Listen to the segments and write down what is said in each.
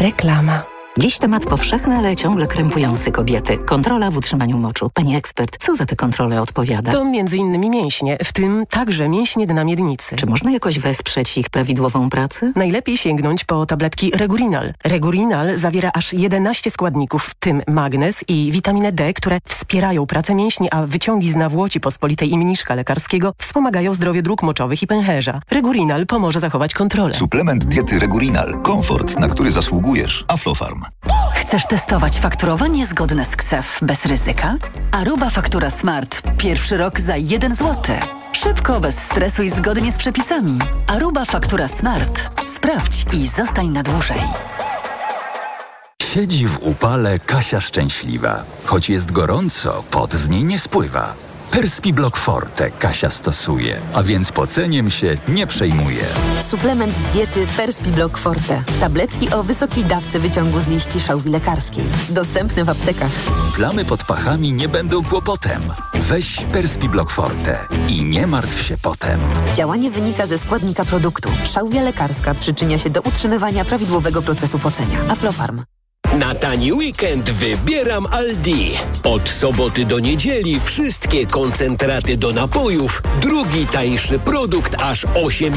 Reklama. Dziś temat powszechny, ale ciągle krępujący kobiety. Kontrola w utrzymaniu moczu. Pani ekspert, co za tę kontrolę odpowiada? To m.in. mięśnie, w tym także mięśnie dna miednicy. Czy można jakoś wesprzeć ich prawidłową pracę? Najlepiej sięgnąć po tabletki Regurinal. Regurinal zawiera aż 11 składników, w tym magnez i witaminę D, które wspierają pracę mięśni, a wyciągi z nawłoci pospolitej i mniszka lekarskiego wspomagają zdrowie dróg moczowych i pęcherza. Regurinal pomoże zachować kontrolę. Suplement diety Regurinal. Komfort, na który zasługujesz. Aflofarm. Chcesz testować fakturowanie zgodne z KSEF bez ryzyka? Aruba Faktura Smart. Pierwszy rok za 1 zł. Szybko, bez stresu i zgodnie z przepisami. Aruba Faktura Smart. Sprawdź i zostań na dłużej. Siedzi w upale Kasia szczęśliwa. Choć jest gorąco, pot z niej nie spływa. Perspiblock Forte Kasia stosuje, a więc poceniem się nie przejmuje. Suplement diety Perspiblock Forte. Tabletki o wysokiej dawce wyciągu z liści szałwi lekarskiej. Dostępne w aptekach. Plamy pod pachami nie będą kłopotem. Weź Perspiblock Forte i nie martw się potem. Działanie wynika ze składnika produktu. Szałwia lekarska przyczynia się do utrzymywania prawidłowego procesu pocenia. Aflofarm. Na tani weekend wybieram Aldi. Od soboty do niedzieli wszystkie koncentraty do napojów. Drugi tańszy produkt aż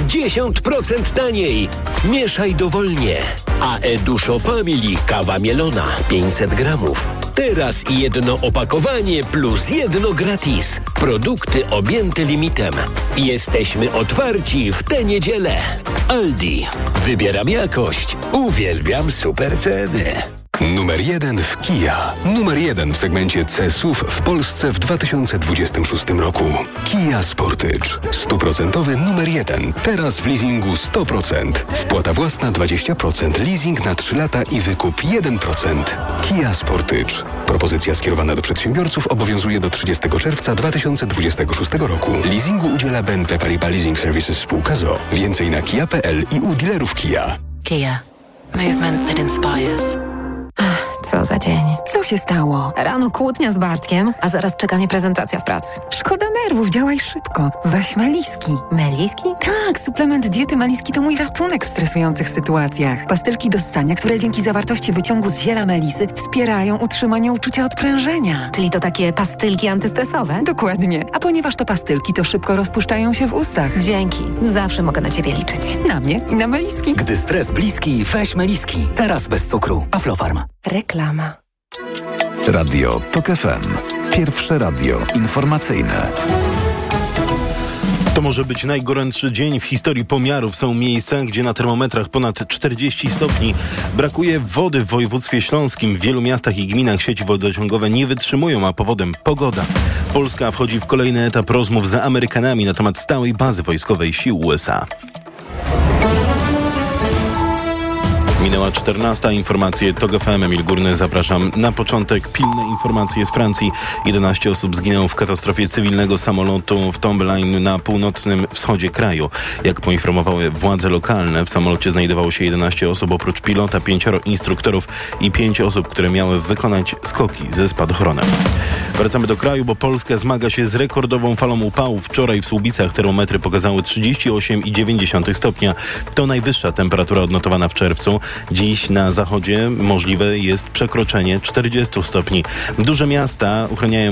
80% taniej. Mieszaj dowolnie. A Eduszo Family kawa mielona 500 gramów. Teraz jedno opakowanie plus jedno gratis. Produkty objęte limitem. Jesteśmy otwarci w tę niedzielę. Aldi. Wybieram jakość. Uwielbiam super ceny. Numer 1 w Kia. Numer 1 w segmencie C-SUV w Polsce w 2026 roku. Kia Sportage. 100% numer 1. Teraz w leasingu 100%. Wpłata własna 20%. Leasing na 3 lata i wykup 1%. Kia Sportage. Propozycja skierowana do przedsiębiorców obowiązuje do 30 czerwca 2026 roku. Leasingu udziela BNP Paribas Leasing Services spółka ZOO. Więcej na kia.pl i u dealerów Kia. Kia. Movement that inspires. Co za dzień. Co się stało? Rano kłótnia z Bartkiem, a zaraz czeka mnie prezentacja w pracy. Szkoda nerwów, działaj szybko. Weź Meliski. Meliski? Tak, suplement diety Meliski to mój ratunek w stresujących sytuacjach. Pastylki do ssania, które dzięki zawartości wyciągu z ziela melisy wspierają utrzymanie uczucia odprężenia. Czyli to takie pastylki antystresowe? Dokładnie. A ponieważ to pastylki, to szybko rozpuszczają się w ustach. Dzięki. Zawsze mogę na Ciebie liczyć. Na mnie i na Meliski. Gdy stres bliski, weź Meliski. Teraz bez cukru. Aflofarm. Reklama. Radio TOK FM. Pierwsze radio informacyjne. To może być najgorętszy dzień w historii pomiarów. Są miejsca, gdzie na termometrach ponad 40 stopni. Brakuje wody w województwie śląskim. W wielu miastach i gminach sieci wodociągowe nie wytrzymują, a powodem pogoda. Polska wchodzi w kolejny etap rozmów z Amerykanami na temat stałej bazy wojskowej sił USA. Minęła 14. Informacje TOK FM. Emil Górny, zapraszam. Na początek pilne informacje z Francji. 11 osób zginęło w katastrofie cywilnego samolotu w Tomblaine na północnym wschodzie kraju. Jak poinformowały władze lokalne, w samolocie znajdowało się 11 osób, oprócz pilota 5 instruktorów i 5 osób, które miały wykonać skoki ze spadochronem. Wracamy do kraju, bo Polska zmaga się z rekordową falą upałów. Wczoraj w Słubicach termometry pokazały 38,9 stopnia. To najwyższa temperatura odnotowana w czerwcu. Dziś na zachodzie możliwe jest przekroczenie 40 stopni. Duże miasta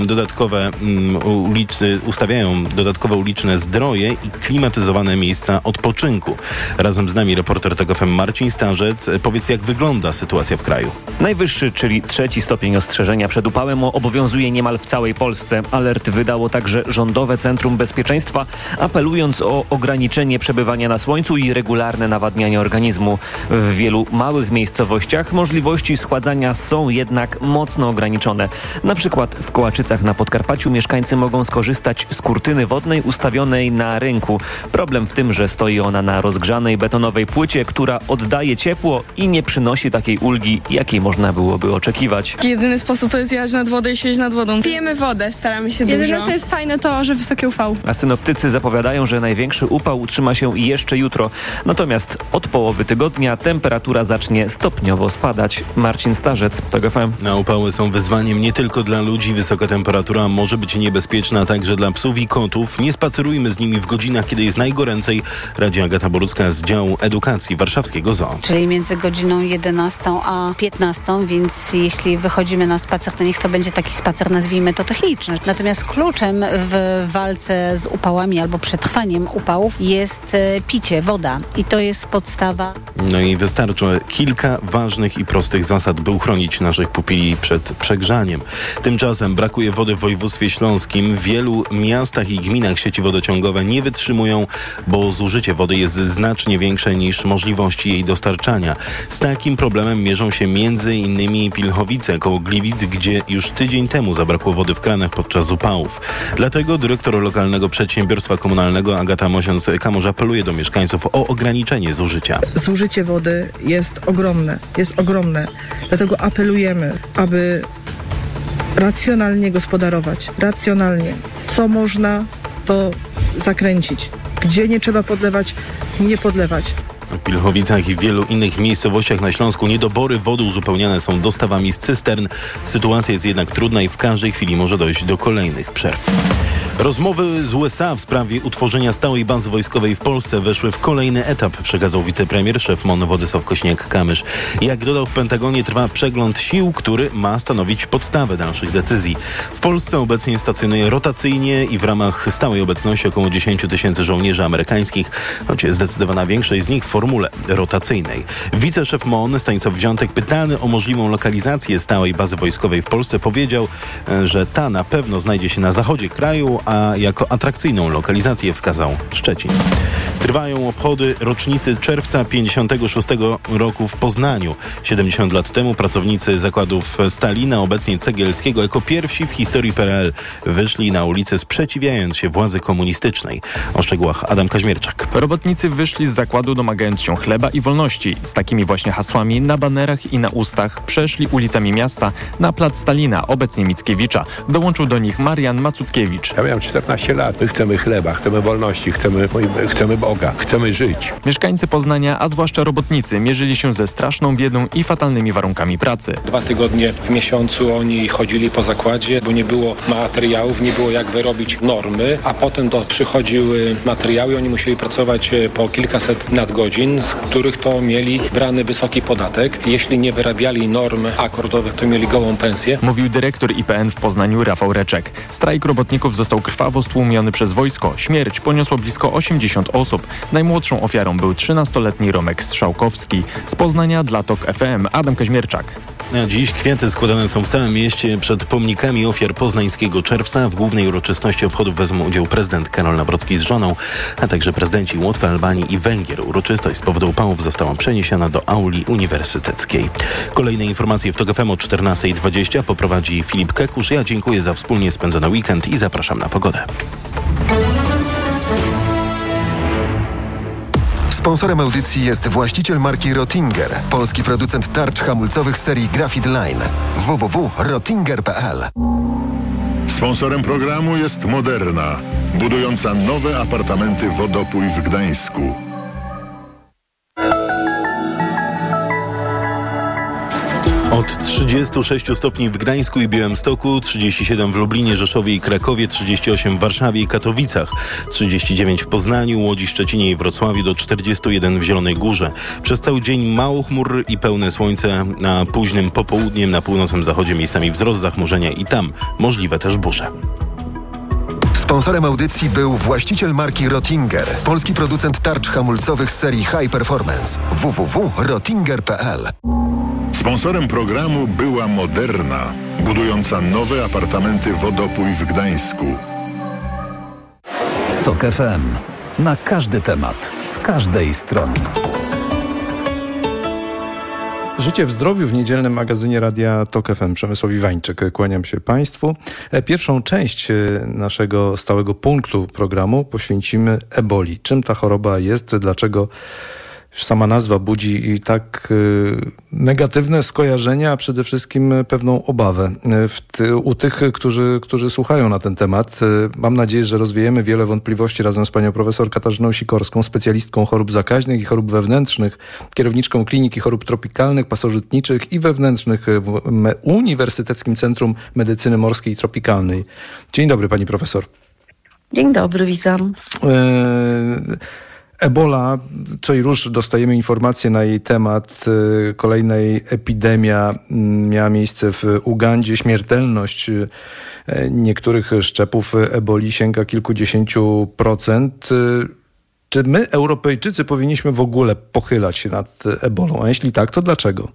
ustawiają dodatkowe uliczne zdroje i klimatyzowane miejsca odpoczynku. Razem z nami reporter TOK FM Marcin Starzec. Powiedz, jak wygląda sytuacja w kraju? Najwyższy, czyli 3. stopień ostrzeżenia przed upałem obowiązuje niemal w całej Polsce. Alert wydało także Rządowe Centrum Bezpieczeństwa, apelując o ograniczenie przebywania na słońcu i regularne nawadnianie organizmu. W wielu małych miejscowościach możliwości schładzania są jednak mocno ograniczone. Na przykład w Kołaczycach na Podkarpaciu mieszkańcy mogą skorzystać z kurtyny wodnej ustawionej na rynku. Problem w tym, że stoi ona na rozgrzanej betonowej płycie, która oddaje ciepło i nie przynosi takiej ulgi, jakiej można byłoby oczekiwać. Jedyny sposób to jest jechać nad wodę i siedzieć nad wodą. Pijemy wodę, staramy się dużo. Jedyne, co jest fajne, to, że wysokie UV. A synoptycy zapowiadają, że największy upał utrzyma się jeszcze jutro. Natomiast od połowy tygodnia temperatura zacznie zacznie stopniowo spadać. Marcin Starzec, TOG FM. Upały są wyzwaniem nie tylko dla ludzi. Wysoka temperatura może być niebezpieczna także dla psów i kotów. Nie spacerujmy z nimi w godzinach, kiedy jest najgoręcej, radzi Agata Borucka z działu edukacji warszawskiego ZOO. Czyli między godziną 11 a 15, więc jeśli wychodzimy na spacer, to niech to będzie taki spacer, nazwijmy to techniczny. Natomiast kluczem w walce z upałami albo przetrwaniem upałów jest picie, woda. I to jest podstawa. No i wystarczy kilka ważnych i prostych zasad, by uchronić naszych pupili przed przegrzaniem. Tymczasem brakuje wody w województwie śląskim. W wielu miastach i gminach sieci wodociągowe nie wytrzymują, bo zużycie wody jest znacznie większe niż możliwości jej dostarczania. Z takim problemem mierzą się m.in. Pilchowice koło Gliwic, gdzie już tydzień temu zabrakło wody w kranach podczas upałów. Dlatego dyrektor lokalnego przedsiębiorstwa komunalnego Agata Mosiąc-Kamorz apeluje do mieszkańców o ograniczenie zużycia. Zużycie wody jest ogromne. Dlatego apelujemy, aby racjonalnie gospodarować. Co można, to zakręcić. Gdzie nie trzeba podlewać, nie podlewać. W Pilchowicach i w wielu innych miejscowościach na Śląsku niedobory wody uzupełniane są dostawami z cystern. Sytuacja jest jednak trudna i w każdej chwili może dojść do kolejnych przerw. Rozmowy z USA w sprawie utworzenia stałej bazy wojskowej w Polsce weszły w kolejny etap, przekazał wicepremier, szef MON Władysław Kośniak-Kamysz. Jak dodał, w Pentagonie trwa przegląd sił, który ma stanowić podstawę dalszych decyzji. W Polsce obecnie stacjonuje rotacyjnie i w ramach stałej obecności około 10 000 żołnierzy amerykańskich, choć zdecydowana większość z nich w formule rotacyjnej. Wiceszef MON Stanisław Wziątek, pytany o możliwą lokalizację stałej bazy wojskowej w Polsce, powiedział, że ta na pewno znajdzie się na zachodzie kraju, a jako atrakcyjną lokalizację wskazał Szczecin. Trwają obchody rocznicy czerwca 56 roku w Poznaniu. 70 lat temu pracownicy zakładów Stalina, obecnie Cegielskiego, jako pierwsi w historii PRL wyszli na ulicę, sprzeciwiając się władzy komunistycznej. O szczegółach Adam Kaźmierczak. Robotnicy wyszli z zakładu domagając się chleba i wolności. Z takimi właśnie hasłami na banerach i na ustach przeszli ulicami miasta na plac Stalina, obecnie Mickiewicza. Dołączył do nich Marian Macutkiewicz. Ja miałem 14 lat. My chcemy chleba, chcemy wolności, chcemy Boga, chcemy żyć. Mieszkańcy Poznania, a zwłaszcza robotnicy, mierzyli się ze straszną biedą i fatalnymi warunkami pracy. 2 tygodnie w miesiącu oni chodzili po zakładzie, bo nie było materiałów, nie było jak wyrobić normy, a potem przychodziły materiały i oni musieli pracować po kilkaset nadgodzin, z których to mieli brany wysoki podatek. Jeśli nie wyrabiali norm akordowych, to mieli gołą pensję. Mówił dyrektor IPN w Poznaniu Rafał Reczek. Strajk robotników został krwawo stłumiony przez wojsko. Śmierć poniosło blisko 80 osób. Najmłodszą ofiarą był 13-letni Romek Strzałkowski. Z Poznania dla TOG FM Adam Kaźmierczak. Dziś kwiaty składane są w całym mieście przed pomnikami ofiar poznańskiego czerwca. W głównej uroczystości obchodów wezmą udział prezydent Karol Nawrocki z żoną, a także prezydenci Łotwy, Albanii i Węgier. Uroczystość z powodu upałów została przeniesiona do auli uniwersyteckiej. Kolejne informacje w TOG FM o 14:20 poprowadzi Filip Kekusz. Ja dziękuję za wspólnie spędzony weekend i zapraszam na pogodę. Sponsorem audycji jest właściciel marki Rottinger, polski producent tarcz hamulcowych serii Graphite Line. www.rottinger.pl. Sponsorem programu jest Moderna, budująca nowe apartamenty Wodopój w Gdańsku. Od 36 stopni w Gdańsku i Białymstoku, 37 w Lublinie, Rzeszowie i Krakowie, 38 w Warszawie i Katowicach, 39 w Poznaniu, Łodzi, Szczecinie i Wrocławiu, do 41 w Zielonej Górze. Przez cały dzień mało chmur i pełne słońce, a późnym popołudniem na północnym zachodzie miejscami wzrost zachmurzenia i tam możliwe też burze. Sponsorem audycji był właściciel marki Rottinger, polski producent tarcz hamulcowych serii High Performance. www.rottinger.pl. Sponsorem programu była Moderna, budująca nowe apartamenty Wodopój w Gdańsku. TOG FM. Na każdy temat, z każdej strony. Życie w zdrowiu w niedzielnym magazynie Radia TOG FM. Przemysław Iwańczyk, kłaniam się Państwu. Pierwszą część naszego stałego punktu programu poświęcimy eboli. Czym ta choroba jest, dlaczego sama nazwa budzi i tak negatywne skojarzenia, a przede wszystkim pewną obawę u tych, którzy słuchają na ten temat. Mam nadzieję, że rozwiejemy wiele wątpliwości razem z panią profesor Katarzyną Sikorską, specjalistką chorób zakaźnych i chorób wewnętrznych, kierowniczką Kliniki Chorób Tropikalnych, Pasożytniczych i Wewnętrznych w Uniwersyteckim Centrum Medycyny Morskiej i Tropikalnej. Dzień dobry, pani profesor. Dzień dobry, witam. Ebola, co i róż dostajemy informacje na jej temat. Kolejnej epidemia miała miejsce w Ugandzie. Śmiertelność niektórych szczepów eboli sięga kilkudziesięciu procent. Czy my, Europejczycy, powinniśmy w ogóle pochylać się nad ebolą? A jeśli tak, to dlaczego?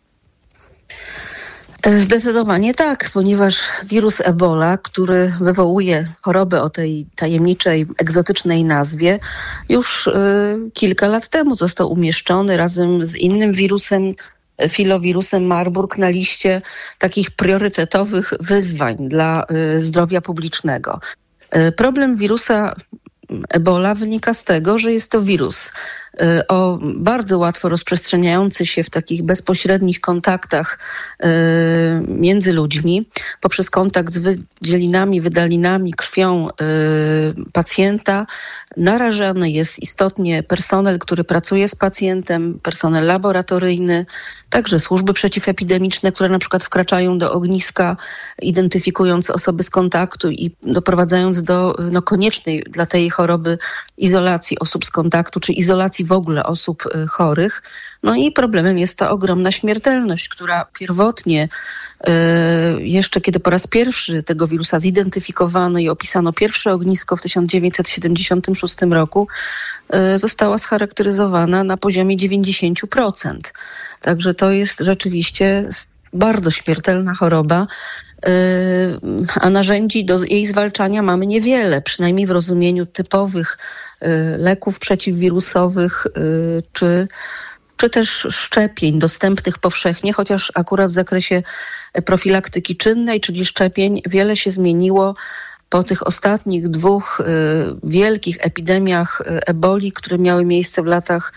Zdecydowanie tak, ponieważ wirus Ebola, który wywołuje chorobę o tej tajemniczej, egzotycznej nazwie, już kilka lat temu został umieszczony razem z innym wirusem, filowirusem Marburg, na liście takich priorytetowych wyzwań dla zdrowia publicznego. Problem wirusa Ebola wynika z tego, że jest to wirus o bardzo łatwo rozprzestrzeniający się w takich bezpośrednich kontaktach między ludźmi, poprzez kontakt z wydzielinami, wydalinami, krwią pacjenta. Narażany jest istotnie personel, który pracuje z pacjentem, personel laboratoryjny, także służby przeciwepidemiczne, które na przykład wkraczają do ogniska, identyfikując osoby z kontaktu i doprowadzając do koniecznej dla tej choroby izolacji osób z kontaktu, czy izolacji w ogóle osób chorych. No i problemem jest ta ogromna śmiertelność, która pierwotnie, jeszcze kiedy po raz pierwszy tego wirusa zidentyfikowano i opisano pierwsze ognisko w 1976 roku, została scharakteryzowana na poziomie 90%. Także to jest rzeczywiście bardzo śmiertelna choroba, a narzędzi do jej zwalczania mamy niewiele, przynajmniej w rozumieniu typowych leków przeciwwirusowych czy też szczepień dostępnych powszechnie, chociaż akurat w zakresie profilaktyki czynnej, czyli szczepień, wiele się zmieniło po tych ostatnich dwóch wielkich epidemiach eboli, które miały miejsce w latach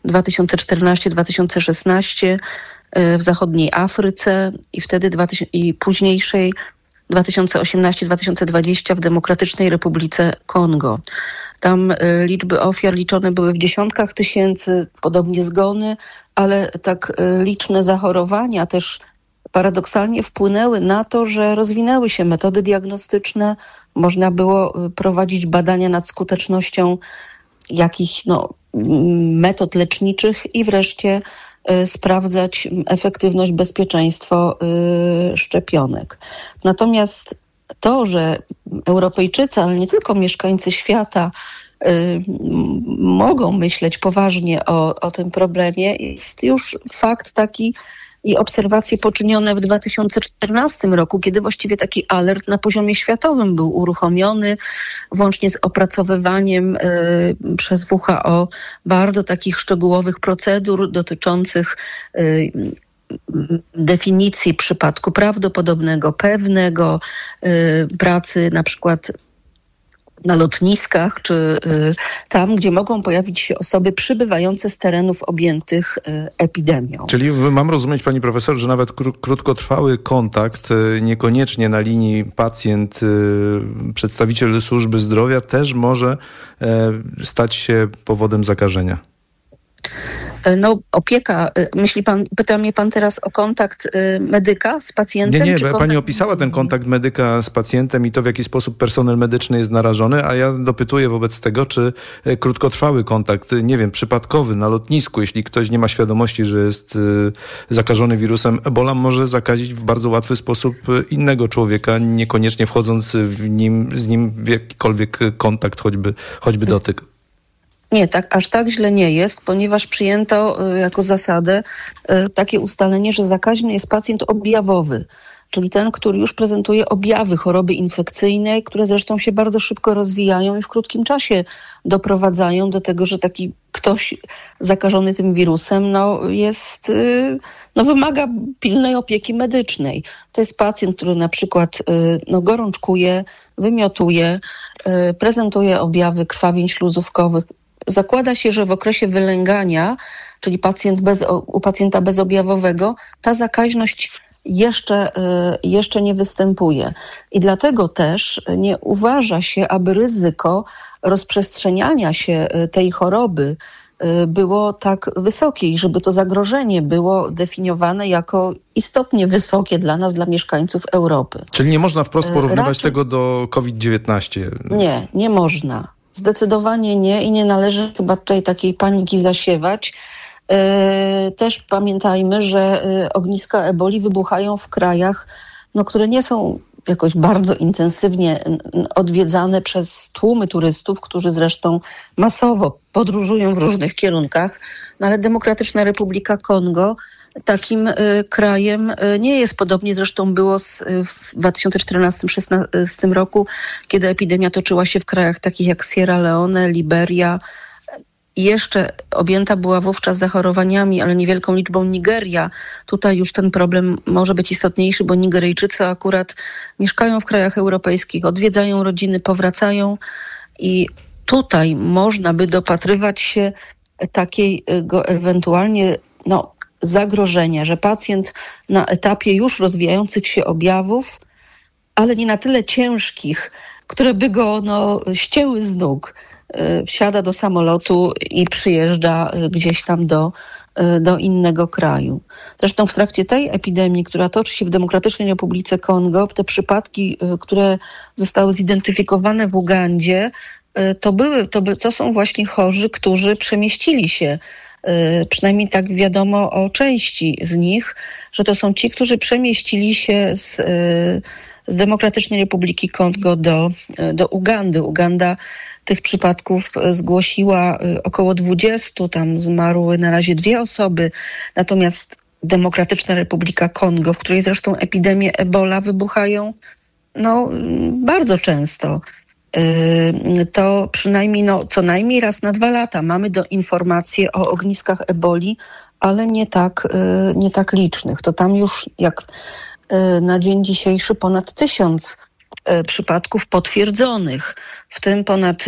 2014-2016 w zachodniej Afryce i wtedy i późniejszej 2018-2020 w Demokratycznej Republice Kongo. Tam liczby ofiar liczone były w dziesiątkach tysięcy, podobnie zgony, ale tak liczne zachorowania też paradoksalnie wpłynęły na to, że rozwinęły się metody diagnostyczne, można było prowadzić badania nad skutecznością jakichś metod leczniczych i wreszcie sprawdzać efektywność, bezpieczeństwo szczepionek. Natomiast to, że Europejczycy, ale nie tylko mieszkańcy świata mogą myśleć poważnie o tym problemie, jest już fakt taki i obserwacje poczynione w 2014 roku, kiedy właściwie taki alert na poziomie światowym był uruchomiony, włącznie z opracowywaniem przez WHO bardzo takich szczegółowych procedur dotyczących definicji przypadku prawdopodobnego, pewnego, pracy na przykład na lotniskach, czy tam, gdzie mogą pojawić się osoby przybywające z terenów objętych epidemią. Czyli mam rozumieć, pani profesor, że nawet krótkotrwały kontakt, niekoniecznie na linii pacjent, przedstawiciel służby zdrowia, też może stać się powodem zakażenia. Opieka, pyta mnie pan teraz o kontakt medyka z pacjentem? Nie, pani opisała ten kontakt medyka z pacjentem i to, w jaki sposób personel medyczny jest narażony, a ja dopytuję wobec tego, czy krótkotrwały kontakt, nie wiem, przypadkowy na lotnisku, jeśli ktoś nie ma świadomości, że jest zakażony wirusem Ebola, może zakazić w bardzo łatwy sposób innego człowieka, niekoniecznie wchodząc z nim w jakikolwiek kontakt, choćby dotyk. Nie, aż tak źle nie jest, ponieważ przyjęto jako zasadę takie ustalenie, że zakaźny jest pacjent objawowy, czyli ten, który już prezentuje objawy choroby infekcyjnej, które zresztą się bardzo szybko rozwijają i w krótkim czasie doprowadzają do tego, że taki ktoś zakażony tym wirusem wymaga pilnej opieki medycznej. To jest pacjent, który na przykład gorączkuje, wymiotuje, prezentuje objawy krwawień śluzówkowych, zakłada się, że w okresie wylęgania, czyli u pacjenta bezobjawowego, ta zakaźność jeszcze nie występuje. I dlatego też nie uważa się, aby ryzyko rozprzestrzeniania się tej choroby było tak wysokie i żeby to zagrożenie było definiowane jako istotnie wysokie dla nas, dla mieszkańców Europy. Czyli nie można wprost porównywać tego do COVID-19? Nie można. Zdecydowanie nie i nie należy chyba tutaj takiej paniki zasiewać. Też pamiętajmy, że ogniska eboli wybuchają w krajach, które nie są jakoś bardzo intensywnie odwiedzane przez tłumy turystów, którzy zresztą masowo podróżują w różnych kierunkach. No ale Demokratyczna Republika Kongo takim krajem nie jest. Podobnie zresztą było w 2014-2016 roku, kiedy epidemia toczyła się w krajach takich jak Sierra Leone, Liberia. Jeszcze objęta była wówczas zachorowaniami, ale niewielką liczbą Nigeria. Tutaj już ten problem może być istotniejszy, bo Nigeryjczycy akurat mieszkają w krajach europejskich, odwiedzają rodziny, powracają i tutaj można by dopatrywać się takiego ewentualnie zagrożenia, że pacjent na etapie już rozwijających się objawów, ale nie na tyle ciężkich, które by go ścięły z nóg, wsiada do samolotu i przyjeżdża gdzieś tam do innego kraju. Zresztą w trakcie tej epidemii, która toczy się w Demokratycznej Republice Kongo, te przypadki, które zostały zidentyfikowane w Ugandzie, to są właśnie chorzy, którzy przemieścili się, przynajmniej tak wiadomo o części z nich, że to są ci, którzy przemieścili się z Demokratycznej Republiki Kongo do Ugandy. Uganda tych przypadków zgłosiła około 20, tam zmarły na razie 2 osoby, natomiast Demokratyczna Republika Kongo, w której zresztą epidemie Ebola wybuchają bardzo często, to przynajmniej co najmniej raz na 2 lata mamy informacje o ogniskach eboli, ale nie tak licznych. To tam już jak na dzień dzisiejszy ponad 1000 przypadków potwierdzonych, w tym ponad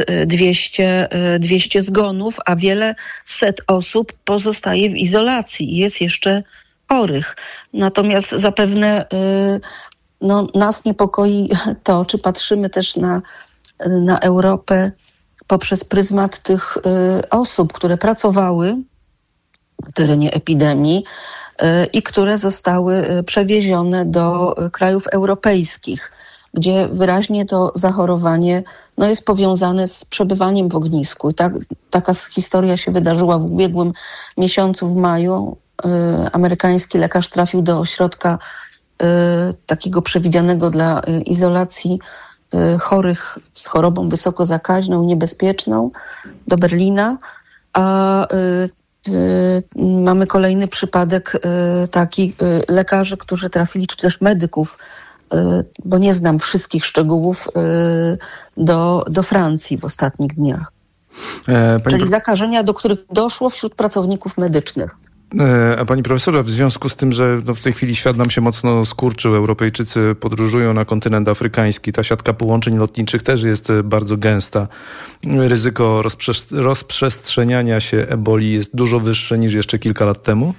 200 zgonów, a wiele set osób pozostaje w izolacji i jest jeszcze chorych. Natomiast zapewne nas niepokoi to, czy patrzymy też na Europę poprzez pryzmat tych osób, które pracowały w terenie epidemii i które zostały przewiezione do krajów europejskich, gdzie wyraźnie to zachorowanie jest powiązane z przebywaniem w ognisku. I taka historia się wydarzyła w ubiegłym miesiącu, w maju. Amerykański lekarz trafił do ośrodka takiego przewidzianego dla izolacji chorych z chorobą wysoko zakaźną, niebezpieczną, do Berlina, a mamy kolejny przypadek taki lekarzy, którzy trafili, czy też medyków, bo nie znam wszystkich szczegółów, do Francji w ostatnich dniach. Czyli zakażenia, do których doszło wśród pracowników medycznych. A pani profesor, w związku z tym, że w tej chwili świat nam się mocno skurczył, Europejczycy podróżują na kontynent afrykański, ta siatka połączeń lotniczych też jest bardzo gęsta. Ryzyko rozprzestrzeniania się eboli jest dużo wyższe niż jeszcze kilka lat temu?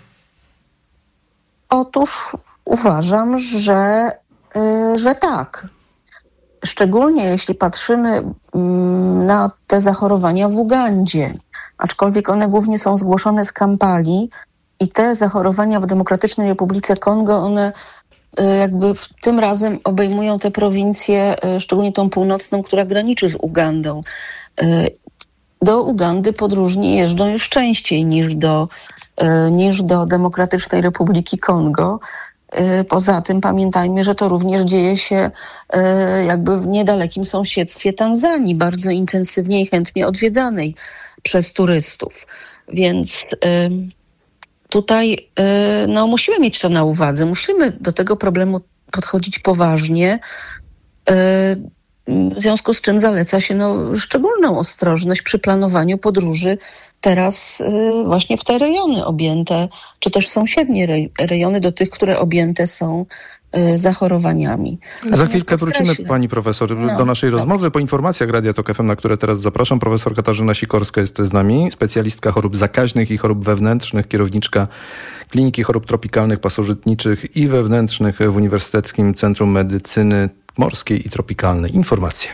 Otóż uważam, że tak. Szczególnie jeśli patrzymy na te zachorowania w Ugandzie, aczkolwiek one głównie są zgłoszone z Kampali i te zachorowania w Demokratycznej Republice Kongo, one jakby tym razem obejmują te prowincje, szczególnie tą północną, która graniczy z Ugandą. Do Ugandy podróżni jeżdżą już częściej niż do Demokratycznej Republiki Kongo. Poza tym pamiętajmy, że to również dzieje się jakby w niedalekim sąsiedztwie Tanzanii, bardzo intensywnie i chętnie odwiedzanej przez turystów. Więc tutaj musimy mieć to na uwadze. Musimy do tego problemu podchodzić poważnie. w związku z czym zaleca się szczególną ostrożność przy planowaniu podróży teraz właśnie w te rejony objęte, czy też sąsiednie rejony do tych, które objęte są zachorowaniami. Za chwilkę wrócimy, pani profesor, do naszej rozmowy. Po informacjach Radia Tok FM, na które teraz zapraszam, profesor Katarzyna Sikorska jest z nami, specjalistka chorób zakaźnych i chorób wewnętrznych, kierowniczka Kliniki Chorób Tropikalnych, Pasożytniczych i Wewnętrznych w Uniwersyteckim Centrum Medycyny Morskiej i Tropikalnej. Informacje.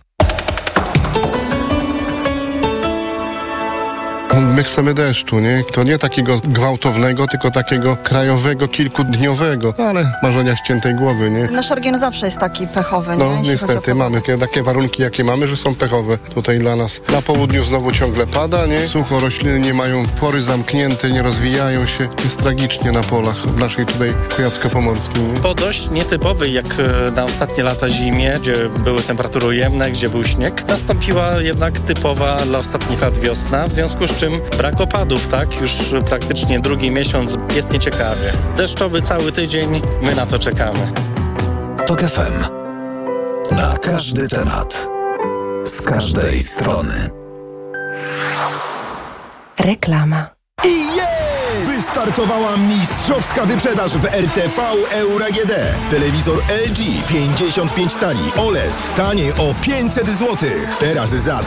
My chcemy deszczu, nie? To nie takiego gwałtownego, tylko takiego krajowego, kilkudniowego, ale marzenia ściętej głowy, nie? Nasz region zawsze jest taki pechowy, nie? No niestety, mamy takie warunki, jakie mamy, że są pechowe tutaj dla nas. Na południu znowu ciągle pada, nie? Sucho, rośliny nie mają pory zamknięte, nie rozwijają się. Jest tragicznie na polach w naszej tutaj Kujawsko-Pomorskiej, nie? Po dość nietypowej, jak na ostatnie lata zimie, gdzie były temperatury ujemne, gdzie był śnieg, nastąpiła jednak typowa dla ostatnich lat wiosna, w związku z czym brak opadów, tak? Już praktycznie drugi miesiąc jest nieciekawie. Deszczowy cały tydzień, my na to czekamy. Tok FM. Na każdy temat. Z każdej strony. Reklama. Wystartowała mistrzowska wyprzedaż w RTV Euro AGD. Telewizor LG 55 cali OLED taniej o 500 zł. Teraz za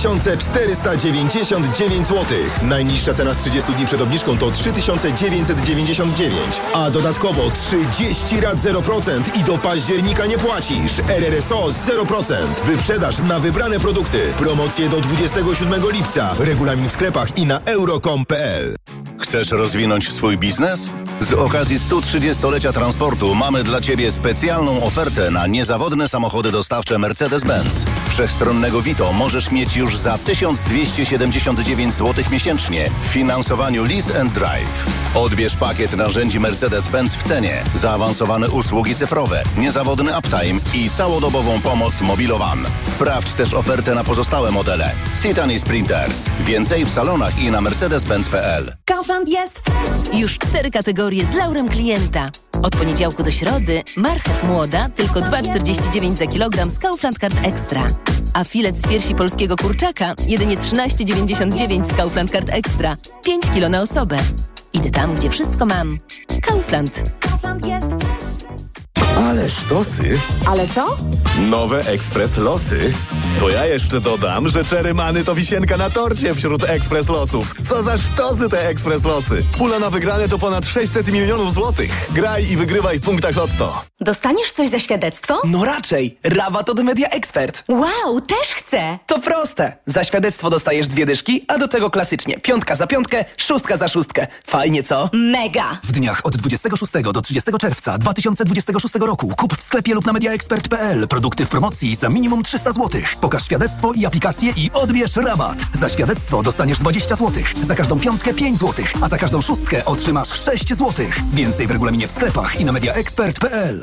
3499 zł. Najniższa cena z 30 dni przed obniżką to 3999. A dodatkowo 30 rat 0% i do października nie płacisz. RRSO 0%. Wyprzedaż na wybrane produkty. Promocje do 27 lipca. Regulamin w sklepach i na euro.com.pl. Chcesz rozwinąć swój biznes? Z okazji 130-lecia transportu mamy dla Ciebie specjalną ofertę na niezawodne samochody dostawcze Mercedes-Benz. Wszechstronnego Vito możesz mieć już za 1279 zł miesięcznie w finansowaniu Lease and Drive. Odbierz pakiet narzędzi Mercedes-Benz w cenie, zaawansowane usługi cyfrowe, niezawodny uptime i całodobową pomoc Mobilowan. Sprawdź też ofertę na pozostałe modele. Citan i Sprinter. Więcej w salonach i na mercedes-benz.pl. Kaufland jest już 4 kategorie z laurem klienta. Od poniedziałku do środy marchew młoda tylko 2,49 za kilogram z Kaufland Card Extra. A filet z piersi polskiego kurczaka jedynie 13,99 z Kaufland Card Extra. 5 kilo na osobę. Idę tam, gdzie wszystko mam. Kaufland. Kaufland jest. Ale sztosy. Ale co? Nowe Ekspres Losy. To ja jeszcze dodam, że Czerymany to wisienka na torcie wśród Ekspres Losów. Co za sztosy te Ekspres Losy. Pula na wygrane to ponad 600 milionów złotych. Graj i wygrywaj w punktach Lotto. Dostaniesz coś za świadectwo? No raczej. Rabat od Media Expert. Wow, też chcę. To proste. Za świadectwo dostajesz 2 dyszki, a do tego klasycznie 5 za 5, 6 za 6. Fajnie, co? Mega. W dniach od 26 do 30 czerwca 2026 roku kup w sklepie lub na mediaexpert.pl produkty w promocji za minimum 300 zł. Pokaż świadectwo i aplikację i odbierz rabat. Za świadectwo dostaniesz 20 zł. Za każdą 5 5 zł, a za każdą 6 otrzymasz 6 zł. Więcej w regulaminie w sklepach i na mediaexpert.pl.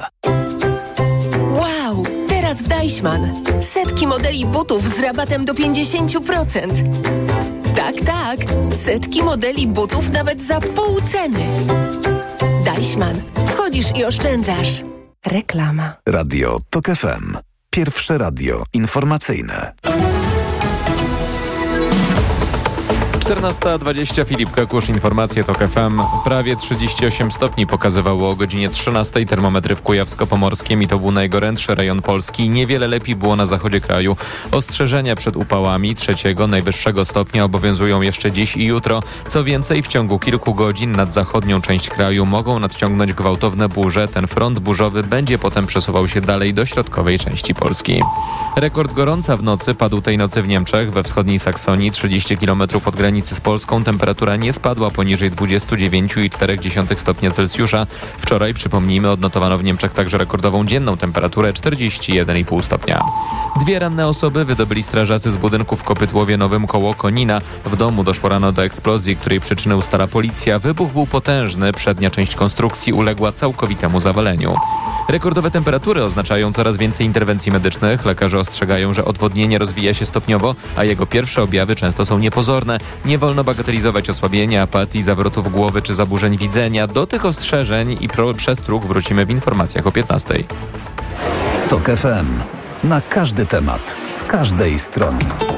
Wow, teraz w Deichmann. Setki modeli butów z rabatem do 50%. Tak, setki modeli butów nawet za pół ceny. Deichmann. Wchodzisz i oszczędzasz. Reklama. Radio Tok FM. Pierwsze radio informacyjne. 14:20, Filip Kakusz, informacje TOK FM. Prawie 38 stopni pokazywało o godzinie 13. Termometry w Kujawsko-Pomorskim i to był najgorętszy rejon Polski. Niewiele lepiej było na zachodzie kraju. Ostrzeżenia przed upałami 3. najwyższego stopnia obowiązują jeszcze dziś i jutro. Co więcej, w ciągu kilku godzin nad zachodnią część kraju mogą nadciągnąć gwałtowne burze. Ten front burzowy będzie potem przesuwał się dalej do środkowej części Polski. Rekord gorąca w nocy padł tej nocy w Niemczech, we wschodniej Saksonii, 30 km od granicy z Polską. Temperatura nie spadła poniżej 29,4 stopnia Celsjusza. Wczoraj, przypomnijmy, odnotowano w Niemczech także rekordową dzienną temperaturę 41,5 stopnia. 2 ranne osoby wydobyli strażacy z budynku w Kopytłowie Nowym koło Konina. W domu doszło rano do eksplozji, której przyczynę ustala policja. Wybuch był potężny, przednia część konstrukcji uległa całkowitemu zawaleniu. Rekordowe temperatury oznaczają coraz więcej interwencji medycznych. Lekarze ostrzegają, że odwodnienie rozwija się stopniowo, a jego pierwsze objawy często są niepozorne. Nie wolno bagatelizować osłabienia, apatii, zawrotów głowy czy zaburzeń widzenia. Do tych ostrzeżeń i przestróg wrócimy w informacjach o 15. TOK FM. na każdy temat, z każdej strony.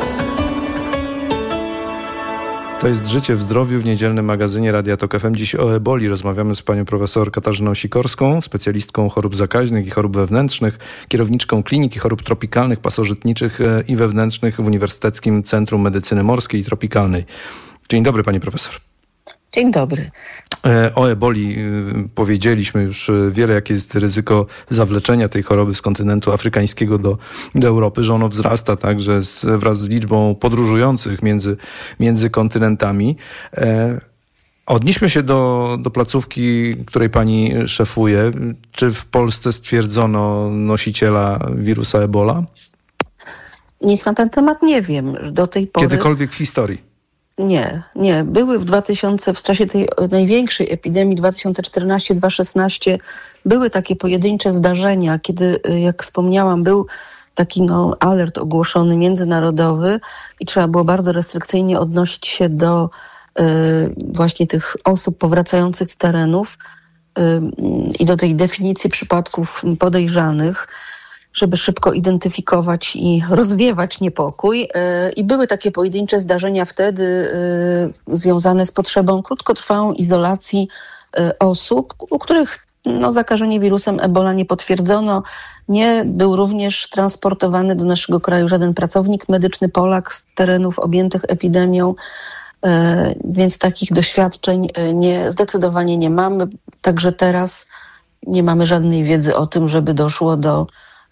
To jest Życie w zdrowiu w niedzielnym magazynie Radia Tok FM. Dziś o eboli rozmawiamy z panią profesor Katarzyną Sikorską, specjalistką chorób zakaźnych i chorób wewnętrznych, kierowniczką Kliniki Chorób Tropikalnych, Pasożytniczych i Wewnętrznych w Uniwersyteckim Centrum Medycyny Morskiej i Tropikalnej. Dzień dobry, pani profesor. Dzień dobry. O eboli powiedzieliśmy już wiele, jakie jest ryzyko zawleczenia tej choroby z kontynentu afrykańskiego do Europy, że ono wzrasta także wraz z liczbą podróżujących między kontynentami. Odnieśmy się do placówki, której pani szefuje. Czy w Polsce stwierdzono nosiciela wirusa Ebola? Nic na ten temat nie wiem. Do tej pory... Kiedykolwiek w historii? Nie. Były w czasie tej największej epidemii 2014-2016 były takie pojedyncze zdarzenia, kiedy, jak wspomniałam, był taki alert ogłoszony międzynarodowy i trzeba było bardzo restrykcyjnie odnosić się do właśnie tych osób powracających z terenów i do tej definicji przypadków podejrzanych, żeby szybko identyfikować i rozwiewać niepokój. I były takie pojedyncze zdarzenia wtedy związane z potrzebą krótkotrwałą izolacji osób, u których zakażenie wirusem Ebola nie potwierdzono. Nie był również transportowany do naszego kraju żaden pracownik medyczny Polak z terenów objętych epidemią, więc takich doświadczeń zdecydowanie nie mamy. Także teraz nie mamy żadnej wiedzy o tym, żeby doszło do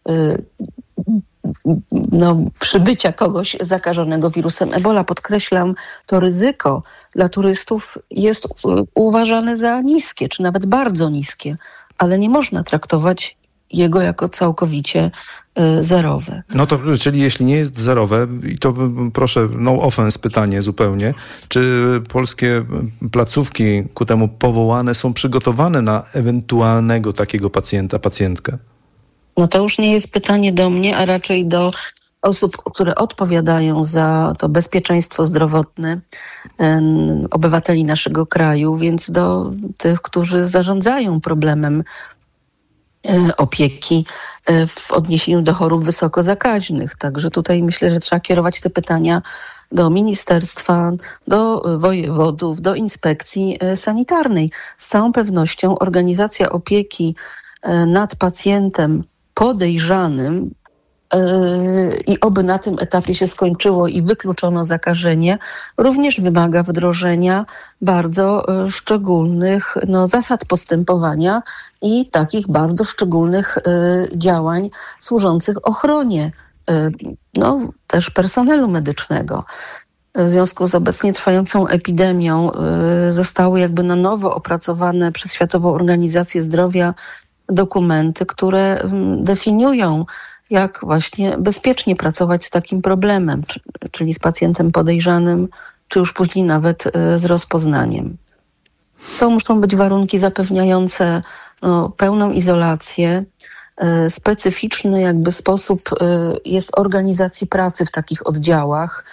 przybycia kogoś zakażonego wirusem Ebola. Podkreślam, to ryzyko dla turystów jest uważane za niskie, czy nawet bardzo niskie, ale nie można traktować jego jako całkowicie zerowe. No to, czyli jeśli nie jest zerowe, i to proszę, no offense pytanie zupełnie, czy polskie placówki ku temu powołane są przygotowane na ewentualnego takiego pacjentkę? No to już nie jest pytanie do mnie, a raczej do osób, które odpowiadają za to bezpieczeństwo zdrowotne obywateli naszego kraju, więc do tych, którzy zarządzają problemem opieki w odniesieniu do chorób wysoko zakaźnych. Także tutaj myślę, że trzeba kierować te pytania do ministerstwa, do wojewodów, do inspekcji sanitarnej. Z całą pewnością organizacja opieki nad pacjentem podejrzanym i oby na tym etapie się skończyło i wykluczono zakażenie, również wymaga wdrożenia bardzo szczególnych zasad postępowania i takich bardzo szczególnych działań służących ochronie też personelu medycznego. W związku z obecnie trwającą epidemią zostały na nowo opracowane przez Światową Organizację Zdrowia dokumenty, które definiują, jak właśnie bezpiecznie pracować z takim problemem, czyli z pacjentem podejrzanym, czy już później nawet z rozpoznaniem. To muszą być warunki zapewniające pełną izolację, specyficzny sposób jest organizacji pracy w takich oddziałach,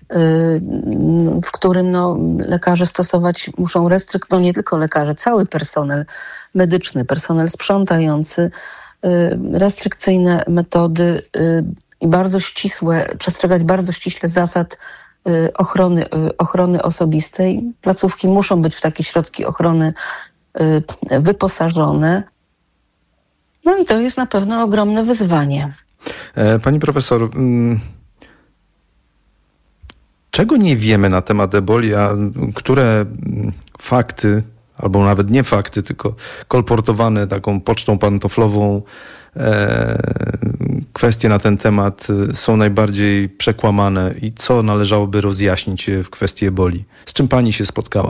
w którym lekarze stosować muszą nie tylko lekarze, cały personel medyczny, personel sprzątający, restrykcyjne metody i przestrzegać bardzo ściśle zasad ochrony osobistej. Placówki muszą być w takie środki ochrony wyposażone. No i to jest na pewno ogromne wyzwanie. Pani profesor, czego nie wiemy na temat eboli, a które fakty, albo nawet nie fakty, tylko kolportowane taką pocztą pantoflową kwestie na ten temat są najbardziej przekłamane i co należałoby rozjaśnić w kwestii eboli? Z czym pani się spotkała?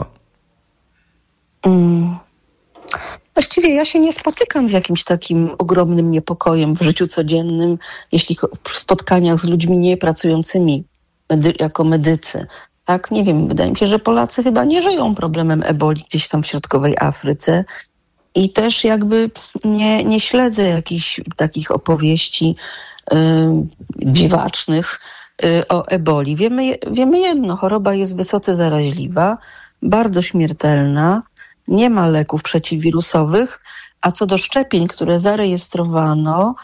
Właściwie ja się nie spotykam z jakimś takim ogromnym niepokojem w życiu codziennym, jeśli w spotkaniach z ludźmi niepracującymi jako medycy. Tak, nie wiem, wydaje mi się, że Polacy chyba nie żyją problemem eboli gdzieś tam w środkowej Afryce i też nie śledzę jakichś takich opowieści dziwacznych o eboli. Wiemy jedno, choroba jest wysoce zaraźliwa, bardzo śmiertelna, nie ma leków przeciwwirusowych, a co do szczepień, które zarejestrowano,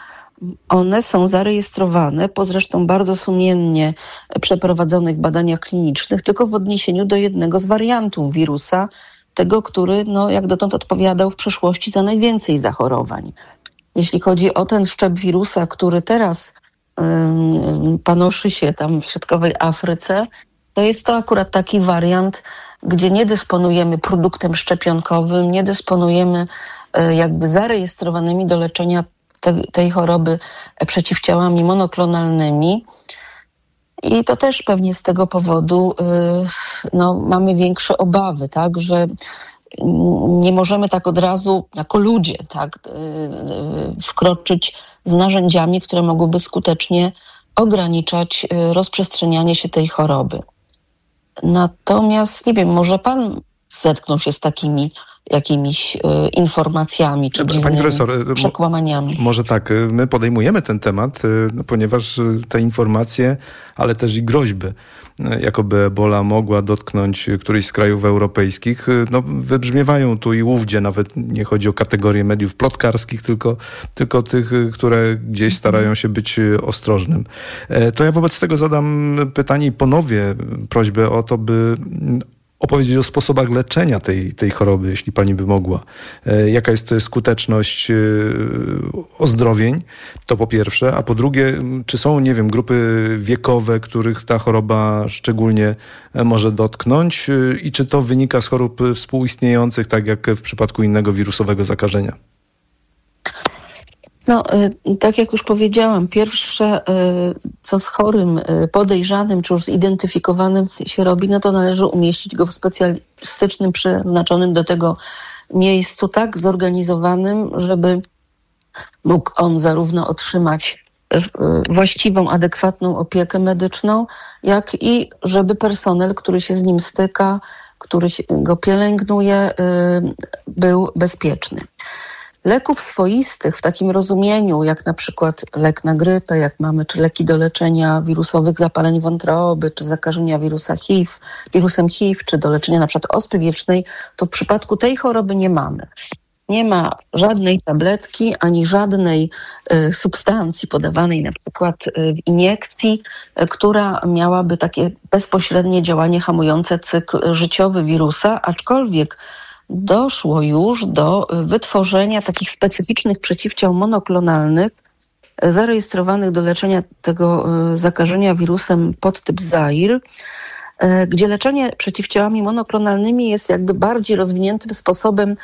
one są zarejestrowane po zresztą bardzo sumiennie przeprowadzonych badaniach klinicznych tylko w odniesieniu do jednego z wariantów wirusa, tego, który jak dotąd odpowiadał w przeszłości za najwięcej zachorowań. Jeśli chodzi o ten szczep wirusa, który teraz panoszy się tam w środkowej Afryce, to jest to akurat taki wariant, gdzie nie dysponujemy produktem szczepionkowym, nie dysponujemy jakby zarejestrowanymi do leczenia tej choroby przeciwciałami monoklonalnymi. I to też pewnie z tego powodu mamy większe obawy, tak, że nie możemy tak od razu jako ludzie wkroczyć z narzędziami, które mogłyby skutecznie ograniczać rozprzestrzenianie się tej choroby. Natomiast, nie wiem, może pan zetknął się z takimi jakimiś informacjami czy dziwnymi przekłamaniami. Może tak, my podejmujemy ten temat, ponieważ te informacje, ale też i groźby, jakoby Ebola mogła dotknąć któryś z krajów europejskich, wybrzmiewają tu i ówdzie, nawet nie chodzi o kategorię mediów plotkarskich, tylko tych, które gdzieś starają się być ostrożnym. To ja wobec tego zadam pytanie i ponowię prośbę o to, by opowiedzieć o sposobach leczenia tej choroby, jeśli pani by mogła. Jaka jest skuteczność ozdrowień, to po pierwsze, a po drugie, czy są, nie wiem, grupy wiekowe, których ta choroba szczególnie może dotknąć i czy to wynika z chorób współistniejących, tak jak w przypadku innego wirusowego zakażenia? Tak jak już powiedziałam, pierwsze, co z chorym podejrzanym czy już zidentyfikowanym się robi, to należy umieścić go w specjalistycznym, przeznaczonym do tego miejscu, tak zorganizowanym, żeby mógł on zarówno otrzymać właściwą, adekwatną opiekę medyczną, jak i żeby personel, który się z nim styka, który go pielęgnuje, był bezpieczny. Leków swoistych w takim rozumieniu, jak na przykład lek na grypę, jak mamy, czy leki do leczenia wirusowych zapaleń wątroby, czy zakażenia wirusem HIV, czy do leczenia na przykład ospy wietrznej, to w przypadku tej choroby nie mamy. Nie ma żadnej tabletki, ani żadnej substancji podawanej na przykład w iniekcji, która miałaby takie bezpośrednie działanie hamujące cykl życiowy wirusa, aczkolwiek doszło już do wytworzenia takich specyficznych przeciwciał monoklonalnych zarejestrowanych do leczenia tego zakażenia wirusem podtyp Zaire, gdzie leczenie przeciwciałami monoklonalnymi jest jakby bardziej rozwiniętym sposobem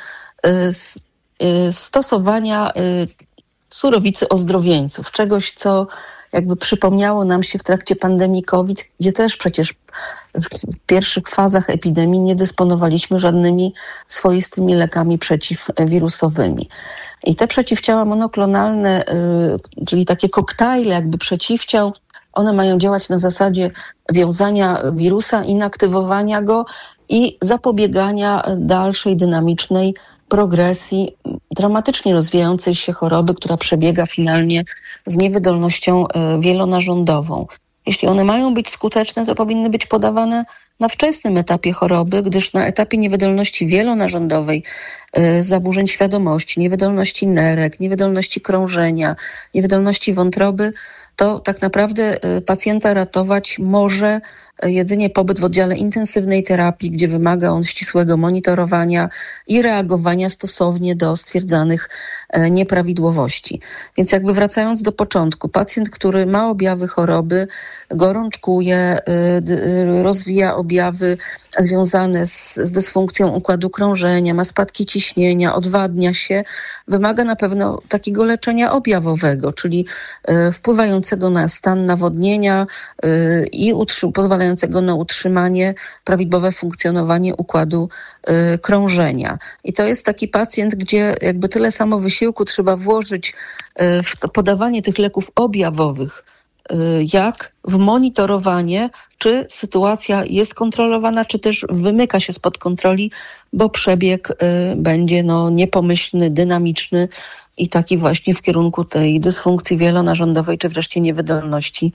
stosowania surowicy ozdrowieńców, czegoś, co jakby przypomniało nam się w trakcie pandemii COVID, gdzie też przecież w pierwszych fazach epidemii nie dysponowaliśmy żadnymi swoistymi lekami przeciwwirusowymi. I te przeciwciała monoklonalne, czyli takie koktajle jakby przeciwciał, one mają działać na zasadzie wiązania wirusa, inaktywowania go i zapobiegania dalszej dynamicznej progresji dramatycznie rozwijającej się choroby, która przebiega finalnie z niewydolnością wielonarządową. Jeśli one mają być skuteczne, to powinny być podawane na wczesnym etapie choroby, gdyż na etapie niewydolności wielonarządowej, zaburzeń świadomości, niewydolności nerek, niewydolności krążenia, niewydolności wątroby, to tak naprawdę pacjenta ratować może jedynie pobyt w oddziale intensywnej terapii, gdzie wymaga on ścisłego monitorowania i reagowania stosownie do stwierdzanych nieprawidłowości. Więc jakby wracając do początku, pacjent, który ma objawy choroby, gorączkuje, rozwija objawy związane z dysfunkcją układu krążenia, ma spadki ciśnienia, odwadnia się, wymaga na pewno takiego leczenia objawowego, czyli wpływającego na stan nawodnienia i pozwalającego na utrzymanie, prawidłowe funkcjonowanie układu krążenia. I to jest taki pacjent, gdzie jakby tyle samo wysiłku trzeba włożyć w podawanie tych leków objawowych, jak w monitorowanie, czy sytuacja jest kontrolowana, czy też wymyka się spod kontroli, bo przebieg będzie niepomyślny, dynamiczny i taki właśnie w kierunku tej dysfunkcji wielonarządowej, czy wreszcie niewydolności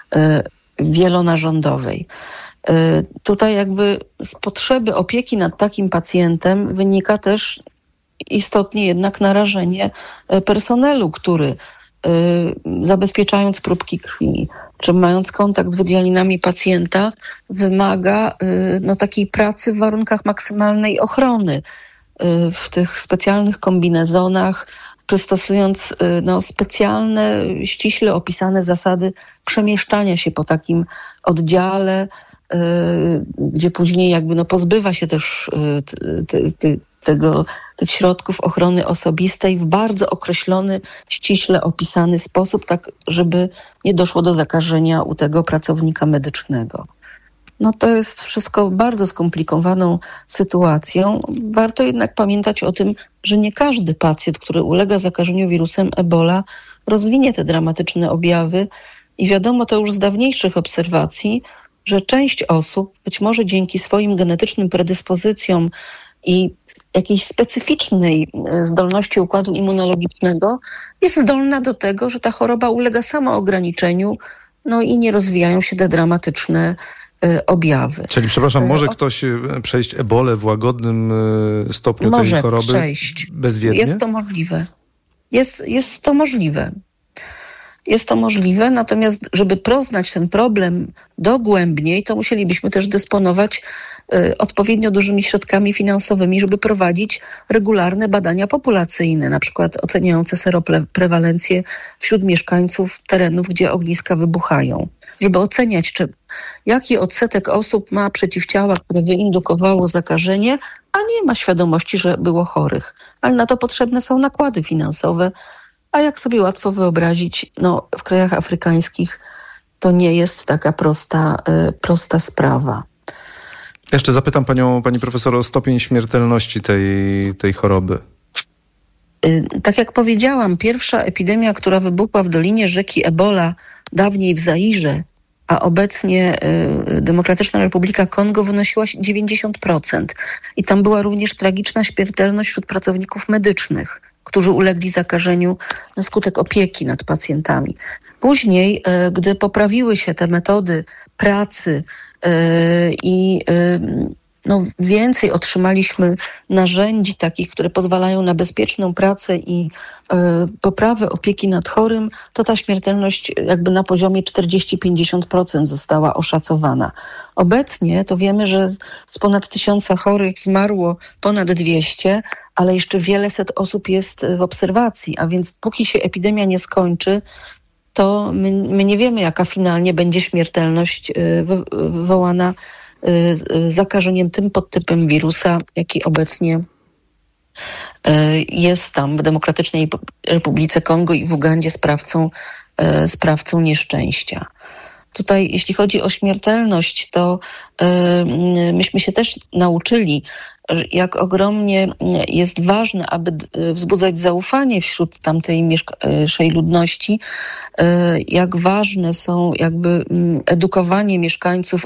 wielonarządowej. Tutaj jakby z potrzeby opieki nad takim pacjentem wynika też istotnie jednak narażenie personelu, który zabezpieczając próbki krwi, czy mając kontakt z wydzialinami pacjenta, wymaga takiej pracy w warunkach maksymalnej ochrony, w tych specjalnych kombinezonach, czy stosując specjalne, ściśle opisane zasady przemieszczania się po takim oddziale, gdzie później pozbywa się też tych środków ochrony osobistej w bardzo określony, ściśle opisany sposób, tak żeby nie doszło do zakażenia u tego pracownika medycznego. To jest wszystko bardzo skomplikowaną sytuacją. Warto jednak pamiętać o tym, że nie każdy pacjent, który ulega zakażeniu wirusem Ebola, rozwinie te dramatyczne objawy i wiadomo to już z dawniejszych obserwacji, że część osób, być może dzięki swoim genetycznym predyspozycjom i jakiejś specyficznej zdolności układu immunologicznego, jest zdolna do tego, że ta choroba ulega samoograniczeniu, i nie rozwijają się te dramatyczne objawy. Czyli, przepraszam, może ktoś przejść ebolę w łagodnym stopniu tej choroby? Może przejść. Bezwiednie? Jest to możliwe. Jest to możliwe. Jest to możliwe, natomiast żeby poznać ten problem dogłębniej, to musielibyśmy też dysponować odpowiednio dużymi środkami finansowymi, żeby prowadzić regularne badania populacyjne, na przykład oceniające seroprewalencję wśród mieszkańców terenów, gdzie ogniska wybuchają, żeby oceniać, jaki odsetek osób ma przeciwciała, które wyindukowało zakażenie, a nie ma świadomości, że było chorych. Ale na to potrzebne są nakłady finansowe, a jak sobie łatwo wyobrazić, w krajach afrykańskich to nie jest taka prosta sprawa. Jeszcze zapytam pani profesor o stopień śmiertelności tej choroby. Tak jak powiedziałam, pierwsza epidemia, która wybuchła w dolinie rzeki Ebola, dawniej w Zairze, a obecnie Demokratyczna Republika Kongo, wynosiła 90%. I tam była również tragiczna śmiertelność wśród pracowników medycznych, którzy ulegli zakażeniu na skutek opieki nad pacjentami. Później, gdy poprawiły się te metody pracy i więcej otrzymaliśmy narzędzi takich, które pozwalają na bezpieczną pracę i poprawę opieki nad chorym, to ta śmiertelność na poziomie 40-50% została oszacowana. Obecnie to wiemy, że z ponad 1000 chorych zmarło ponad 200, ale jeszcze wiele set osób jest w obserwacji, a więc póki się epidemia nie skończy, to my nie wiemy, jaka finalnie będzie śmiertelność wywołana zakażeniem tym podtypem wirusa, jaki obecnie jest tam w Demokratycznej Republice Kongo i w Ugandzie sprawcą nieszczęścia. Tutaj, jeśli chodzi o śmiertelność, to myśmy się też nauczyli, jak ogromnie jest ważne, aby wzbudzać zaufanie wśród tamtej mieszkającej ludności, jak ważne są edukowanie mieszkańców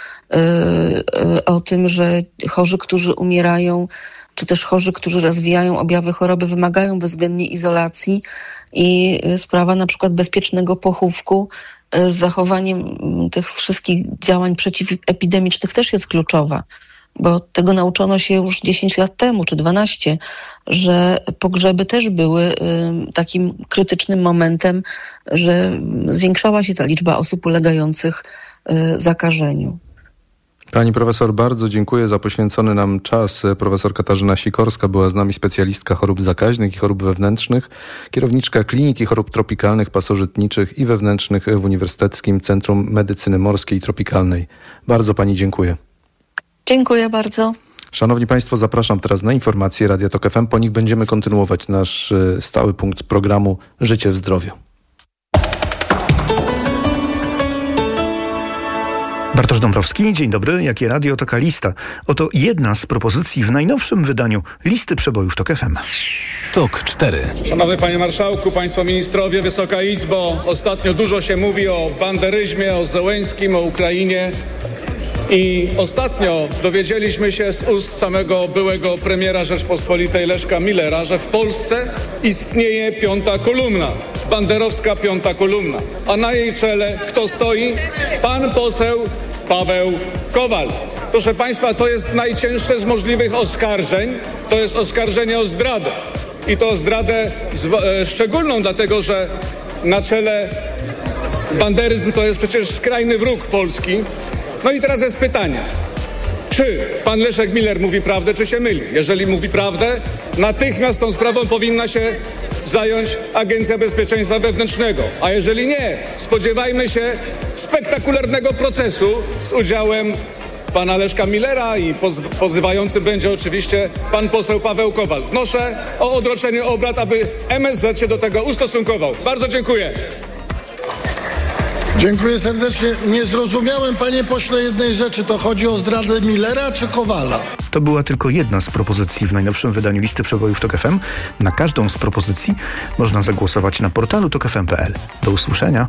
o tym, że chorzy, którzy umierają, czy też chorzy, którzy rozwijają objawy choroby, wymagają bezwzględnie izolacji i sprawa na przykład bezpiecznego pochówku z zachowaniem tych wszystkich działań przeciwepidemicznych też jest kluczowa, bo tego nauczono się już 10 lat temu, czy 12, że pogrzeby też były takim krytycznym momentem, że zwiększała się ta liczba osób ulegających zakażeniu. Pani profesor, bardzo dziękuję za poświęcony nam czas. Profesor Katarzyna Sikorska była z nami, specjalistka chorób zakaźnych i chorób wewnętrznych, kierowniczka Kliniki Chorób Tropikalnych, Pasożytniczych i Wewnętrznych w Uniwersyteckim Centrum Medycyny Morskiej i Tropikalnej. Bardzo pani dziękuję. Dziękuję bardzo. Szanowni Państwo, zapraszam teraz na informacje Radia Tok FM. Po nich będziemy kontynuować nasz stały punkt programu Życie w zdrowiu. Bartosz Dąbrowski, dzień dobry. Jakie radio, taka lista. Oto jedna z propozycji w najnowszym wydaniu listy przebojów Tok FM. Tok 4. Szanowny Panie Marszałku, Państwo Ministrowie, Wysoka Izbo. Ostatnio dużo się mówi o banderyzmie, o Zełenskim, o Ukrainie. I ostatnio dowiedzieliśmy się z ust samego byłego premiera Rzeczpospolitej Leszka Millera, że w Polsce istnieje piąta kolumna. Banderowska piąta kolumna. A na jej czele kto stoi? Pan poseł Paweł Kowal. Proszę Państwa, to jest najcięższe z możliwych oskarżeń. To jest oskarżenie o zdradę. I to zdradę szczególną, dlatego że na czele banderyzm to jest przecież skrajny wróg Polski. No i teraz jest pytanie, czy pan Leszek Miller mówi prawdę, czy się myli? Jeżeli mówi prawdę, natychmiast tą sprawą powinna się zająć Agencja Bezpieczeństwa Wewnętrznego. A jeżeli nie, spodziewajmy się spektakularnego procesu z udziałem pana Leszka Millera i pozywającym będzie oczywiście pan poseł Paweł Kowal. Wnoszę o odroczenie obrad, aby MSZ się do tego ustosunkował. Bardzo dziękuję. Dziękuję serdecznie. Nie zrozumiałem, panie pośle, jednej rzeczy. To chodzi o zdradę Millera czy Kowala? To była tylko jedna z propozycji w najnowszym wydaniu listy przebojów TOK FM. Na każdą z propozycji można zagłosować na portalu tokfm.pl. Do usłyszenia.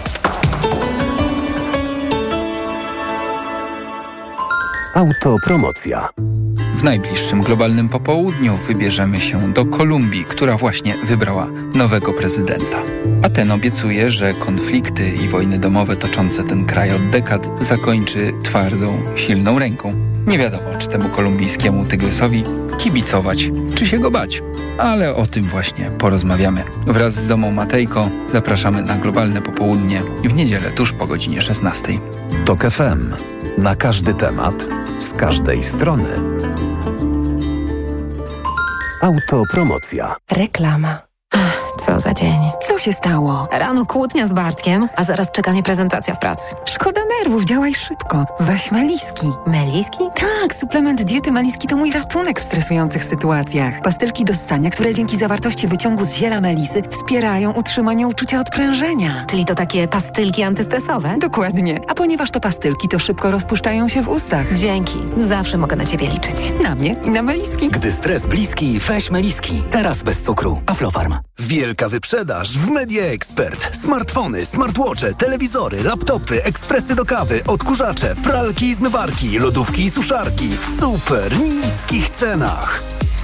Autopromocja. W najbliższym globalnym popołudniu wybierzemy się do Kolumbii, która właśnie wybrała nowego prezydenta. A ten obiecuje, że konflikty i wojny domowe toczące ten kraj od dekad zakończy twardą, silną ręką. Nie wiadomo, czy temu kolumbijskiemu tygrysowi kibicować, czy się go bać. Ale o tym właśnie porozmawiamy. Wraz z Domą Matejko zapraszamy na globalne popołudnie w niedzielę tuż po godzinie 16. TOK FM. Na każdy temat, z każdej strony. Autopromocja. Reklama. Co za dzień. Co się stało? Rano kłótnia z Bartkiem, a zaraz czeka mnie prezentacja w pracy. Szkoda nerwów, działaj szybko. Weź Meliski. Meliski? Tak, suplement diety Meliski to mój ratunek w stresujących sytuacjach. Pastylki do ssania, które dzięki zawartości wyciągu z ziela melisy wspierają utrzymanie uczucia odprężenia. Czyli to takie pastylki antystresowe? Dokładnie. A ponieważ to pastylki, to szybko rozpuszczają się w ustach. Dzięki. Zawsze mogę na ciebie liczyć. Na mnie i na Meliski. Gdy stres bliski, weź Meliski. Teraz bez cukru. Aflofarm. Wielka wyprzedaż w Media Expert. Smartfony, smartwatche, telewizory, laptopy, ekspresy do kawy, odkurzacze, pralki i zmywarki, lodówki i suszarki w super niskich cenach.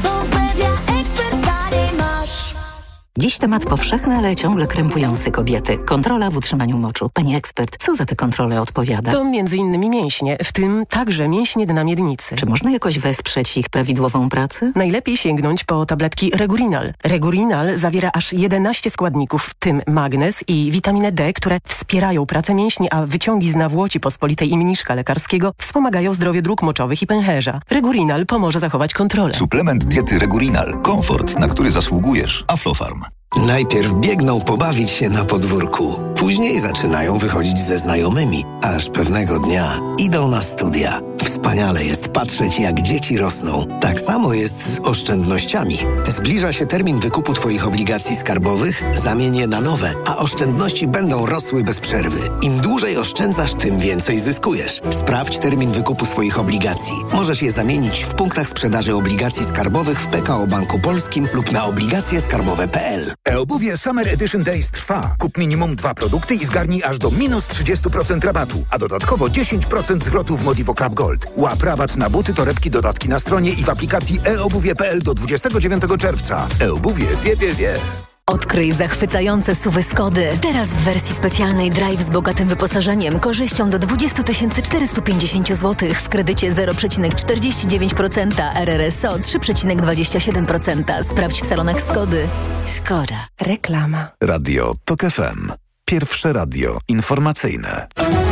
Dziś temat powszechny, ale ciągle krępujący kobiety. Kontrola w utrzymaniu moczu. Pani ekspert, co za te kontrole odpowiada? To m.in. mięśnie, w tym także mięśnie dna miednicy. Czy można jakoś wesprzeć ich prawidłową pracę? Najlepiej sięgnąć po tabletki Regurinal. Regurinal zawiera aż 11 składników, w tym magnez i witaminę D, które wspierają pracę mięśni, a wyciągi z nawłoci pospolitej i mniszka lekarskiego wspomagają zdrowie dróg moczowych i pęcherza. Regurinal pomoże zachować kontrolę. Suplement diety Regurinal. Komfort, na który zasługujesz. Aflofarm. Najpierw biegną pobawić się na podwórku, później zaczynają wychodzić ze znajomymi, aż pewnego dnia idą na studia. Wspaniale jest patrzeć, jak dzieci rosną. Tak samo jest z oszczędnościami. Zbliża się termin wykupu Twoich obligacji skarbowych, zamień je na nowe, a oszczędności będą rosły bez przerwy. Im dłużej oszczędzasz, tym więcej zyskujesz. Sprawdź termin wykupu swoich obligacji. Możesz je zamienić w punktach sprzedaży obligacji skarbowych w PKO Banku Polskim lub na obligacjeskarbowe.pl. E-obuwie Summer Edition Days trwa. Kup minimum 2 produkty i zgarnij aż do minus 30% rabatu, a dodatkowo 10% zwrotu w Modivo Club Gold. Łap rabat na buty, torebki, dodatki na stronie i w aplikacji eobuwie.pl do 29 czerwca. E-obuwie wie. Odkryj zachwycające SUV-y Skody. Teraz w wersji specjalnej Drive z bogatym wyposażeniem, korzyścią do 20 450 zł w kredycie 0,49%, RRSO 3,27%. Sprawdź w salonach Skody. Skoda. Reklama. Radio TOK FM. Pierwsze radio informacyjne.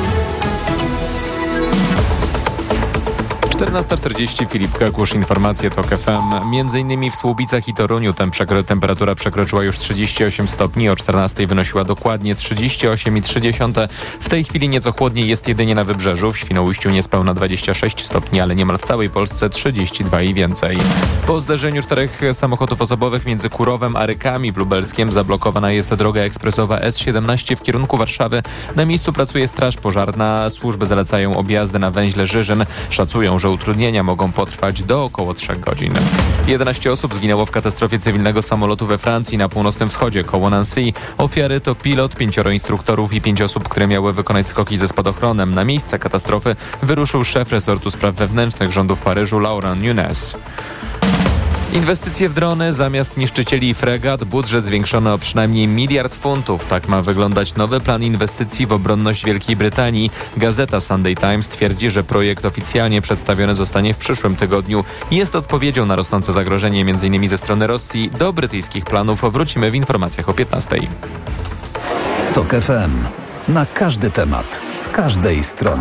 14:40, Filip Kakusz, informacje TOK FM. Między innymi w Słubicach i Toruniu temperatura przekroczyła już 38 stopni, o 14 wynosiła dokładnie 38,3. W tej chwili nieco chłodniej jest jedynie na wybrzeżu, w Świnoujściu niespełna 26 stopni, ale niemal w całej Polsce 32 i więcej. Po zderzeniu 4 samochodów osobowych między Kurowem a Rykami w Lubelskiem zablokowana jest droga ekspresowa S17 w kierunku Warszawy. Na miejscu pracuje straż pożarna, służby zalecają objazdy na węźle Żyżyn. Szacują, że utrudnienia mogą potrwać do około 3 godzin. 11 osób zginęło w katastrofie cywilnego samolotu we Francji na północnym wschodzie koło Nancy. Ofiary to pilot, 5 instruktorów i 5 osób, które miały wykonać skoki ze spadochronem. Na miejsce katastrofy wyruszył szef resortu spraw wewnętrznych rządu w Paryżu Laurent Nunez. Inwestycje w drony zamiast niszczycieli i fregat, budżet zwiększono o przynajmniej 1 miliard funtów. Tak ma wyglądać nowy plan inwestycji w obronność Wielkiej Brytanii. Gazeta Sunday Times twierdzi, że projekt oficjalnie przedstawiony zostanie w przyszłym tygodniu. Jest odpowiedzią na rosnące zagrożenie m.in. ze strony Rosji. Do brytyjskich planów wrócimy w informacjach o 15:00. TOK FM. Na każdy temat, z każdej strony.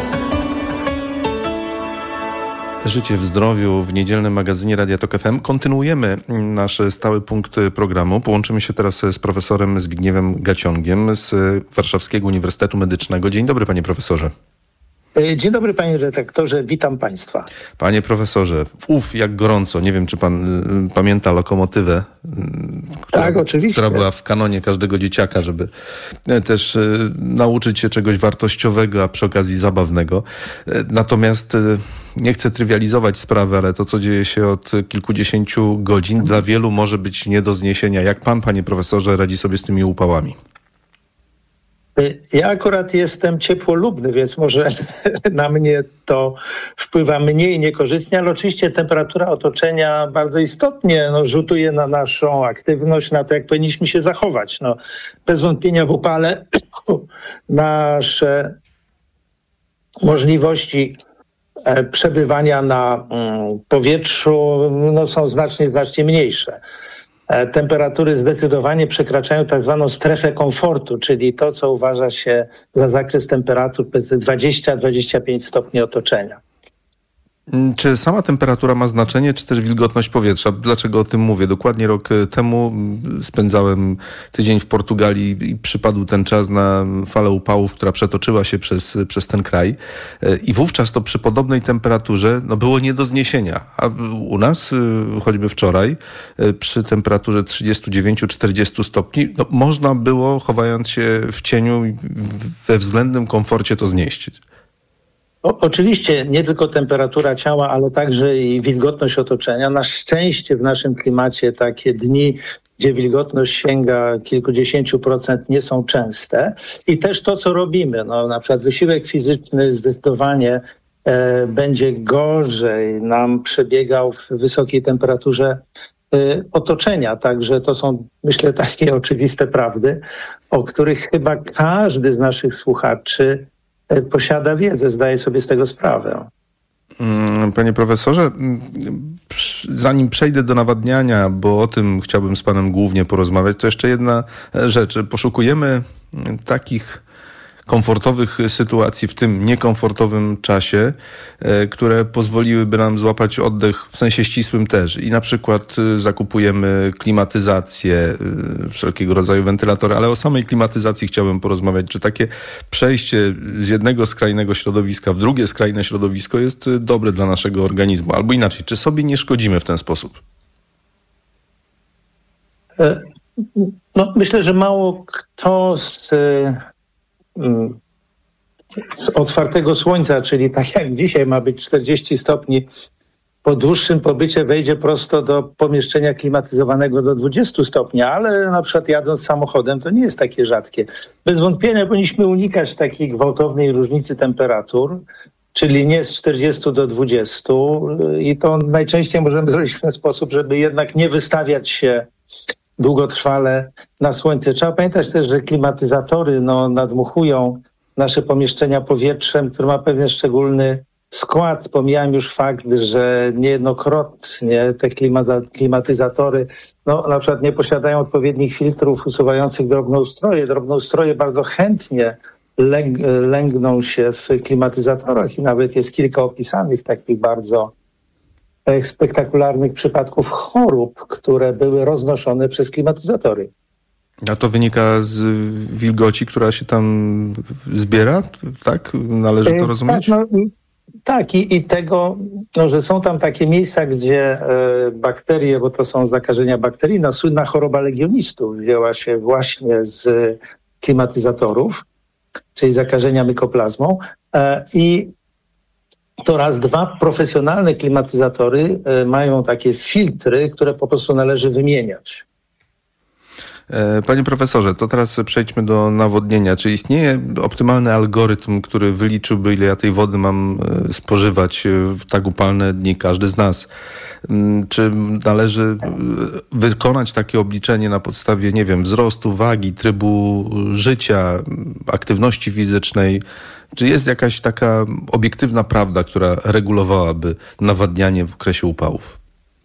Życie w zdrowiu w niedzielnym magazynie Radia TOK FM. Kontynuujemy nasz stały punkt programu. Połączymy się teraz z profesorem Zbigniewem Gaciągiem z Warszawskiego Uniwersytetu Medycznego. Dzień dobry, panie profesorze. Dzień dobry, panie redaktorze, witam państwa. Panie profesorze, jak gorąco. Nie wiem, czy pan pamięta lokomotywę, tak, oczywiście, która była w kanonie każdego dzieciaka, żeby też nauczyć się czegoś wartościowego, a przy okazji zabawnego. Natomiast nie chcę trywializować sprawy, ale to, co dzieje się od kilkudziesięciu godzin, dla wielu może być nie do zniesienia. Jak pan, panie profesorze, radzi sobie z tymi upałami? Ja akurat jestem ciepłolubny, więc może na mnie to wpływa mniej niekorzystnie, ale oczywiście temperatura otoczenia bardzo istotnie rzutuje na naszą aktywność, na to, jak powinniśmy się zachować. Bez wątpienia w upale nasze możliwości przebywania na powietrzu są znacznie mniejsze. Temperatury zdecydowanie przekraczają tak zwaną strefę komfortu, czyli to, co uważa się za zakres temperatur pomiędzy 20-25 stopni otoczenia. Czy sama temperatura ma znaczenie, czy też wilgotność powietrza? Dlaczego o tym mówię? Dokładnie rok temu spędzałem tydzień w Portugalii i przypadł ten czas na falę upałów, która przetoczyła się przez ten kraj. I wówczas to przy podobnej temperaturze było nie do zniesienia. A u nas, choćby wczoraj, przy temperaturze 39-40 stopni, można było, chowając się w cieniu, we względnym komforcie to znieść. Oczywiście nie tylko temperatura ciała, ale także i wilgotność otoczenia. Na szczęście w naszym klimacie takie dni, gdzie wilgotność sięga kilkudziesięciu procent, nie są częste. I też to, co robimy, na przykład wysiłek fizyczny zdecydowanie będzie gorzej nam przebiegał w wysokiej temperaturze otoczenia. Także to są, myślę, takie oczywiste prawdy, o których chyba każdy z naszych słuchaczy posiada wiedzę, zdaje sobie z tego sprawę. Panie profesorze, zanim przejdę do nawadniania, bo o tym chciałbym z panem głównie porozmawiać, to jeszcze jedna rzecz. Poszukujemy takich komfortowych sytuacji w tym niekomfortowym czasie, które pozwoliłyby nam złapać oddech w sensie ścisłym też. I na przykład zakupujemy klimatyzację, wszelkiego rodzaju wentylatory, ale o samej klimatyzacji chciałbym porozmawiać. Czy takie przejście z jednego skrajnego środowiska w drugie skrajne środowisko jest dobre dla naszego organizmu? Albo inaczej, czy sobie nie szkodzimy w ten sposób? Myślę, że mało kto z otwartego słońca, czyli tak jak dzisiaj ma być 40 stopni, po dłuższym pobycie wejdzie prosto do pomieszczenia klimatyzowanego do 20 stopni, ale na przykład jadąc samochodem to nie jest takie rzadkie. Bez wątpienia powinniśmy unikać takiej gwałtownej różnicy temperatur, czyli nie z 40 do 20 i to najczęściej możemy zrobić w ten sposób, żeby jednak nie wystawiać się długotrwale na słońce. Trzeba pamiętać też, że klimatyzatory nadmuchują nasze pomieszczenia powietrzem, które ma pewien szczególny skład. Pomijam już fakt, że niejednokrotnie te klimatyzatory na przykład nie posiadają odpowiednich filtrów usuwających drobnoustroje. Drobnoustroje bardzo chętnie lęgną się w klimatyzatorach i nawet jest kilka opisanych takich bardzo spektakularnych przypadków chorób, które były roznoszone przez klimatyzatory. A to wynika z wilgoci, która się tam zbiera? Tak? Należy to rozumieć? Tak, i tego, że są tam takie miejsca, gdzie bakterie, bo to są zakażenia bakteryjne, słynna choroba legionistów wzięła się właśnie z klimatyzatorów, czyli zakażenia mykoplazmą. I to raz, dwa, profesjonalne klimatyzatory mają takie filtry, które po prostu należy wymieniać. Panie profesorze, to teraz przejdźmy do nawodnienia. Czy istnieje optymalny algorytm, który wyliczyłby, ile ja tej wody mam spożywać w tak upalne dni, każdy z nas? Czy należy wykonać takie obliczenie na podstawie, nie wiem, wzrostu, wagi, trybu życia, aktywności fizycznej? Czy jest jakaś taka obiektywna prawda, która regulowałaby nawadnianie w okresie upałów?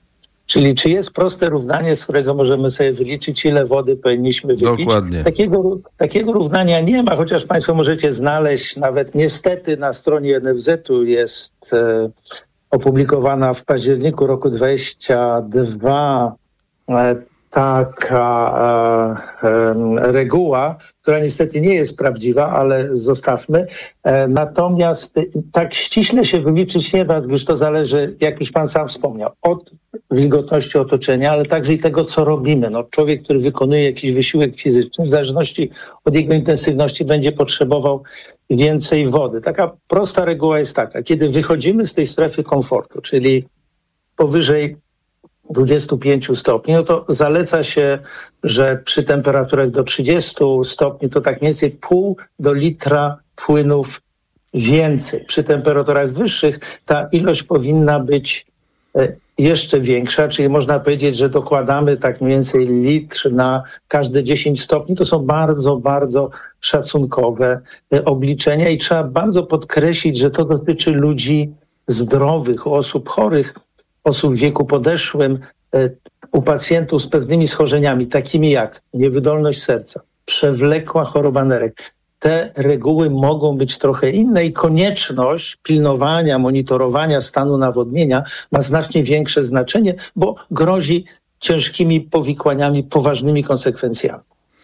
Czyli czy jest proste równanie, z którego możemy sobie wyliczyć, ile wody powinniśmy wypić? Dokładnie. Takiego równania nie ma, chociaż Państwo możecie znaleźć, nawet niestety na stronie NFZ-u jest opublikowana w październiku roku 2022 taka reguła, która niestety nie jest prawdziwa, ale zostawmy. Natomiast tak ściśle się wyliczyć nie da, gdyż to zależy, jak już pan sam wspomniał, od wilgotności otoczenia, ale także i tego, co robimy. No, człowiek, który wykonuje jakiś wysiłek fizyczny, w zależności od jego intensywności będzie potrzebował więcej wody. Taka prosta reguła jest taka, kiedy wychodzimy z tej strefy komfortu, czyli powyżej 25 stopni, no to zaleca się, że przy temperaturach do 30 stopni to tak mniej więcej pół do litra płynów więcej. Przy temperaturach wyższych ta ilość powinna być jeszcze większa, czyli można powiedzieć, że dokładamy tak mniej więcej litr na każde 10 stopni. To są bardzo, bardzo szacunkowe obliczenia i trzeba bardzo podkreślić, że to dotyczy ludzi zdrowych, osób chorych, osób w wieku podeszłym, u pacjentów z pewnymi schorzeniami, takimi jak niewydolność serca, przewlekła choroba nerek. Te reguły mogą być trochę inne i konieczność pilnowania, monitorowania stanu nawodnienia ma znacznie większe znaczenie, bo grozi ciężkimi powikłaniami, poważnymi konsekwencjami.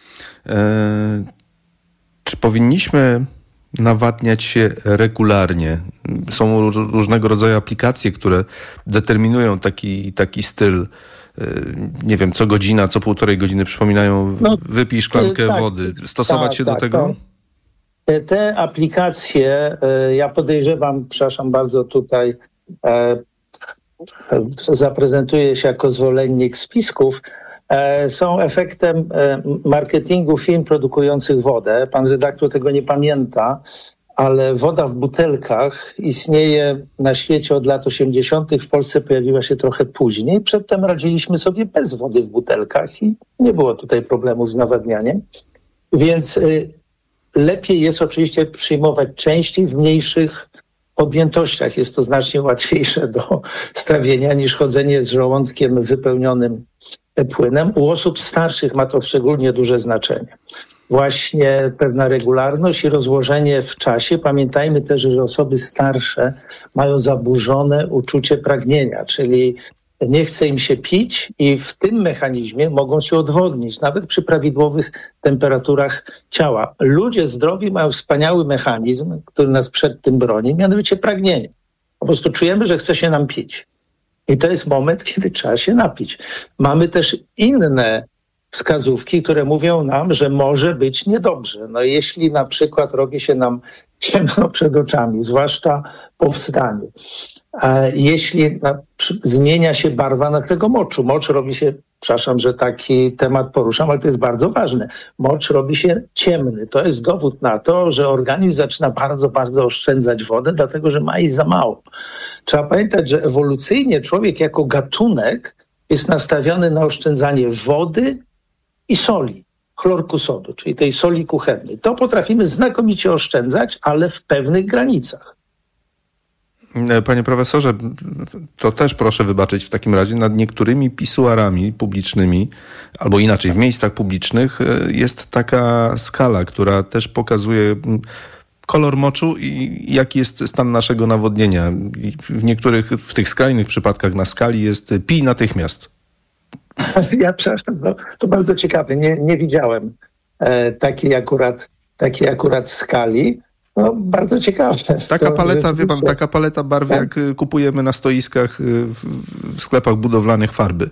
Czy powinniśmy nawadniać się regularnie? Są różnego rodzaju aplikacje, które determinują taki styl. Nie wiem, co godzina, co półtorej godziny przypominają, wypij szklankę wody. Stosować się do tego? Te aplikacje, ja podejrzewam, przepraszam bardzo, tutaj zaprezentuję się jako zwolennik spisków, są efektem marketingu firm produkujących wodę. Pan redaktor tego nie pamięta, ale woda w butelkach istnieje na świecie od lat 80. W Polsce pojawiła się trochę później. Przedtem radziliśmy sobie bez wody w butelkach i nie było tutaj problemów z nawadnianiem. Więc lepiej jest oczywiście przyjmować częściej w mniejszych objętościach. Jest to znacznie łatwiejsze do strawienia niż chodzenie z żołądkiem wypełnionym płynem. U osób starszych ma to szczególnie duże znaczenie. Właśnie pewna regularność i rozłożenie w czasie. Pamiętajmy też, że osoby starsze mają zaburzone uczucie pragnienia, czyli nie chce im się pić i w tym mechanizmie mogą się odwodnić, nawet przy prawidłowych temperaturach ciała. Ludzie zdrowi mają wspaniały mechanizm, który nas przed tym broni, mianowicie pragnienie. Po prostu czujemy, że chce się nam pić. I to jest moment, kiedy trzeba się napić. Mamy też inne wskazówki, które mówią nam, że może być niedobrze. No jeśli na przykład robi się nam ciemno przed oczami, zwłaszcza po wstaniu, jeśli zmienia się barwa naszego moczu, mocz robi się, przepraszam, że taki temat poruszam, ale to jest bardzo ważne, mocz robi się ciemny. To jest dowód na to, że organizm zaczyna bardzo, bardzo oszczędzać wodę, dlatego że ma jej za mało. Trzeba pamiętać, że ewolucyjnie człowiek jako gatunek jest nastawiony na oszczędzanie wody i soli, chlorku sodu, czyli tej soli kuchennej. To potrafimy znakomicie oszczędzać, ale w pewnych granicach. Panie profesorze, to też proszę wybaczyć w takim razie, nad niektórymi pisuarami publicznymi, albo inaczej, w miejscach publicznych jest taka skala, która też pokazuje kolor moczu i jaki jest stan naszego nawodnienia. I w niektórych, w tych skrajnych przypadkach na skali jest pij natychmiast. Ja przepraszam, to bardzo ciekawe. Nie widziałem takiej akurat skali. No, bardzo ciekawe. Taka paleta, wie pan, taka paleta barw, jak kupujemy na stoiskach w sklepach budowlanych farby.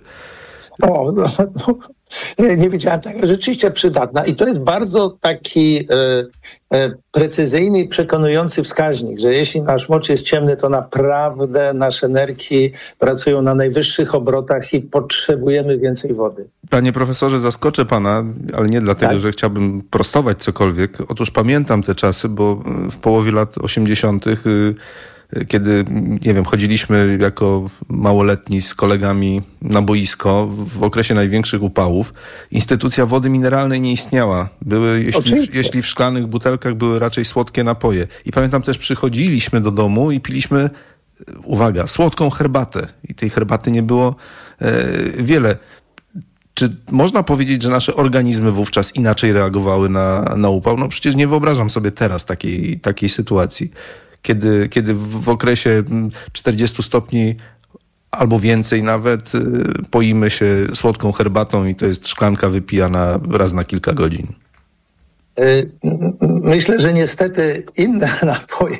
Nie wiedziałem, taka rzeczywiście przydatna. I to jest bardzo taki precyzyjny i przekonujący wskaźnik, że jeśli nasz mocz jest ciemny, to naprawdę nasze nerki pracują na najwyższych obrotach i potrzebujemy więcej wody. Panie profesorze, zaskoczę pana, ale nie dlatego, że chciałbym prostować cokolwiek. Otóż pamiętam te czasy, bo w połowie lat 80., kiedy, nie wiem, chodziliśmy jako małoletni z kolegami na boisko w okresie największych upałów, instytucja wody mineralnej nie istniała. Były, jeśli w szklanych butelkach, były raczej słodkie napoje. I pamiętam też, przychodziliśmy do domu i piliśmy, uwaga, słodką herbatę. I tej herbaty nie było wiele. Czy można powiedzieć, że nasze organizmy wówczas inaczej reagowały na upał? No przecież nie wyobrażam sobie teraz takiej sytuacji, kiedy w okresie 40 stopni albo więcej nawet poimy się słodką herbatą i to jest szklanka wypijana raz na kilka godzin. Myślę, że niestety inne napoje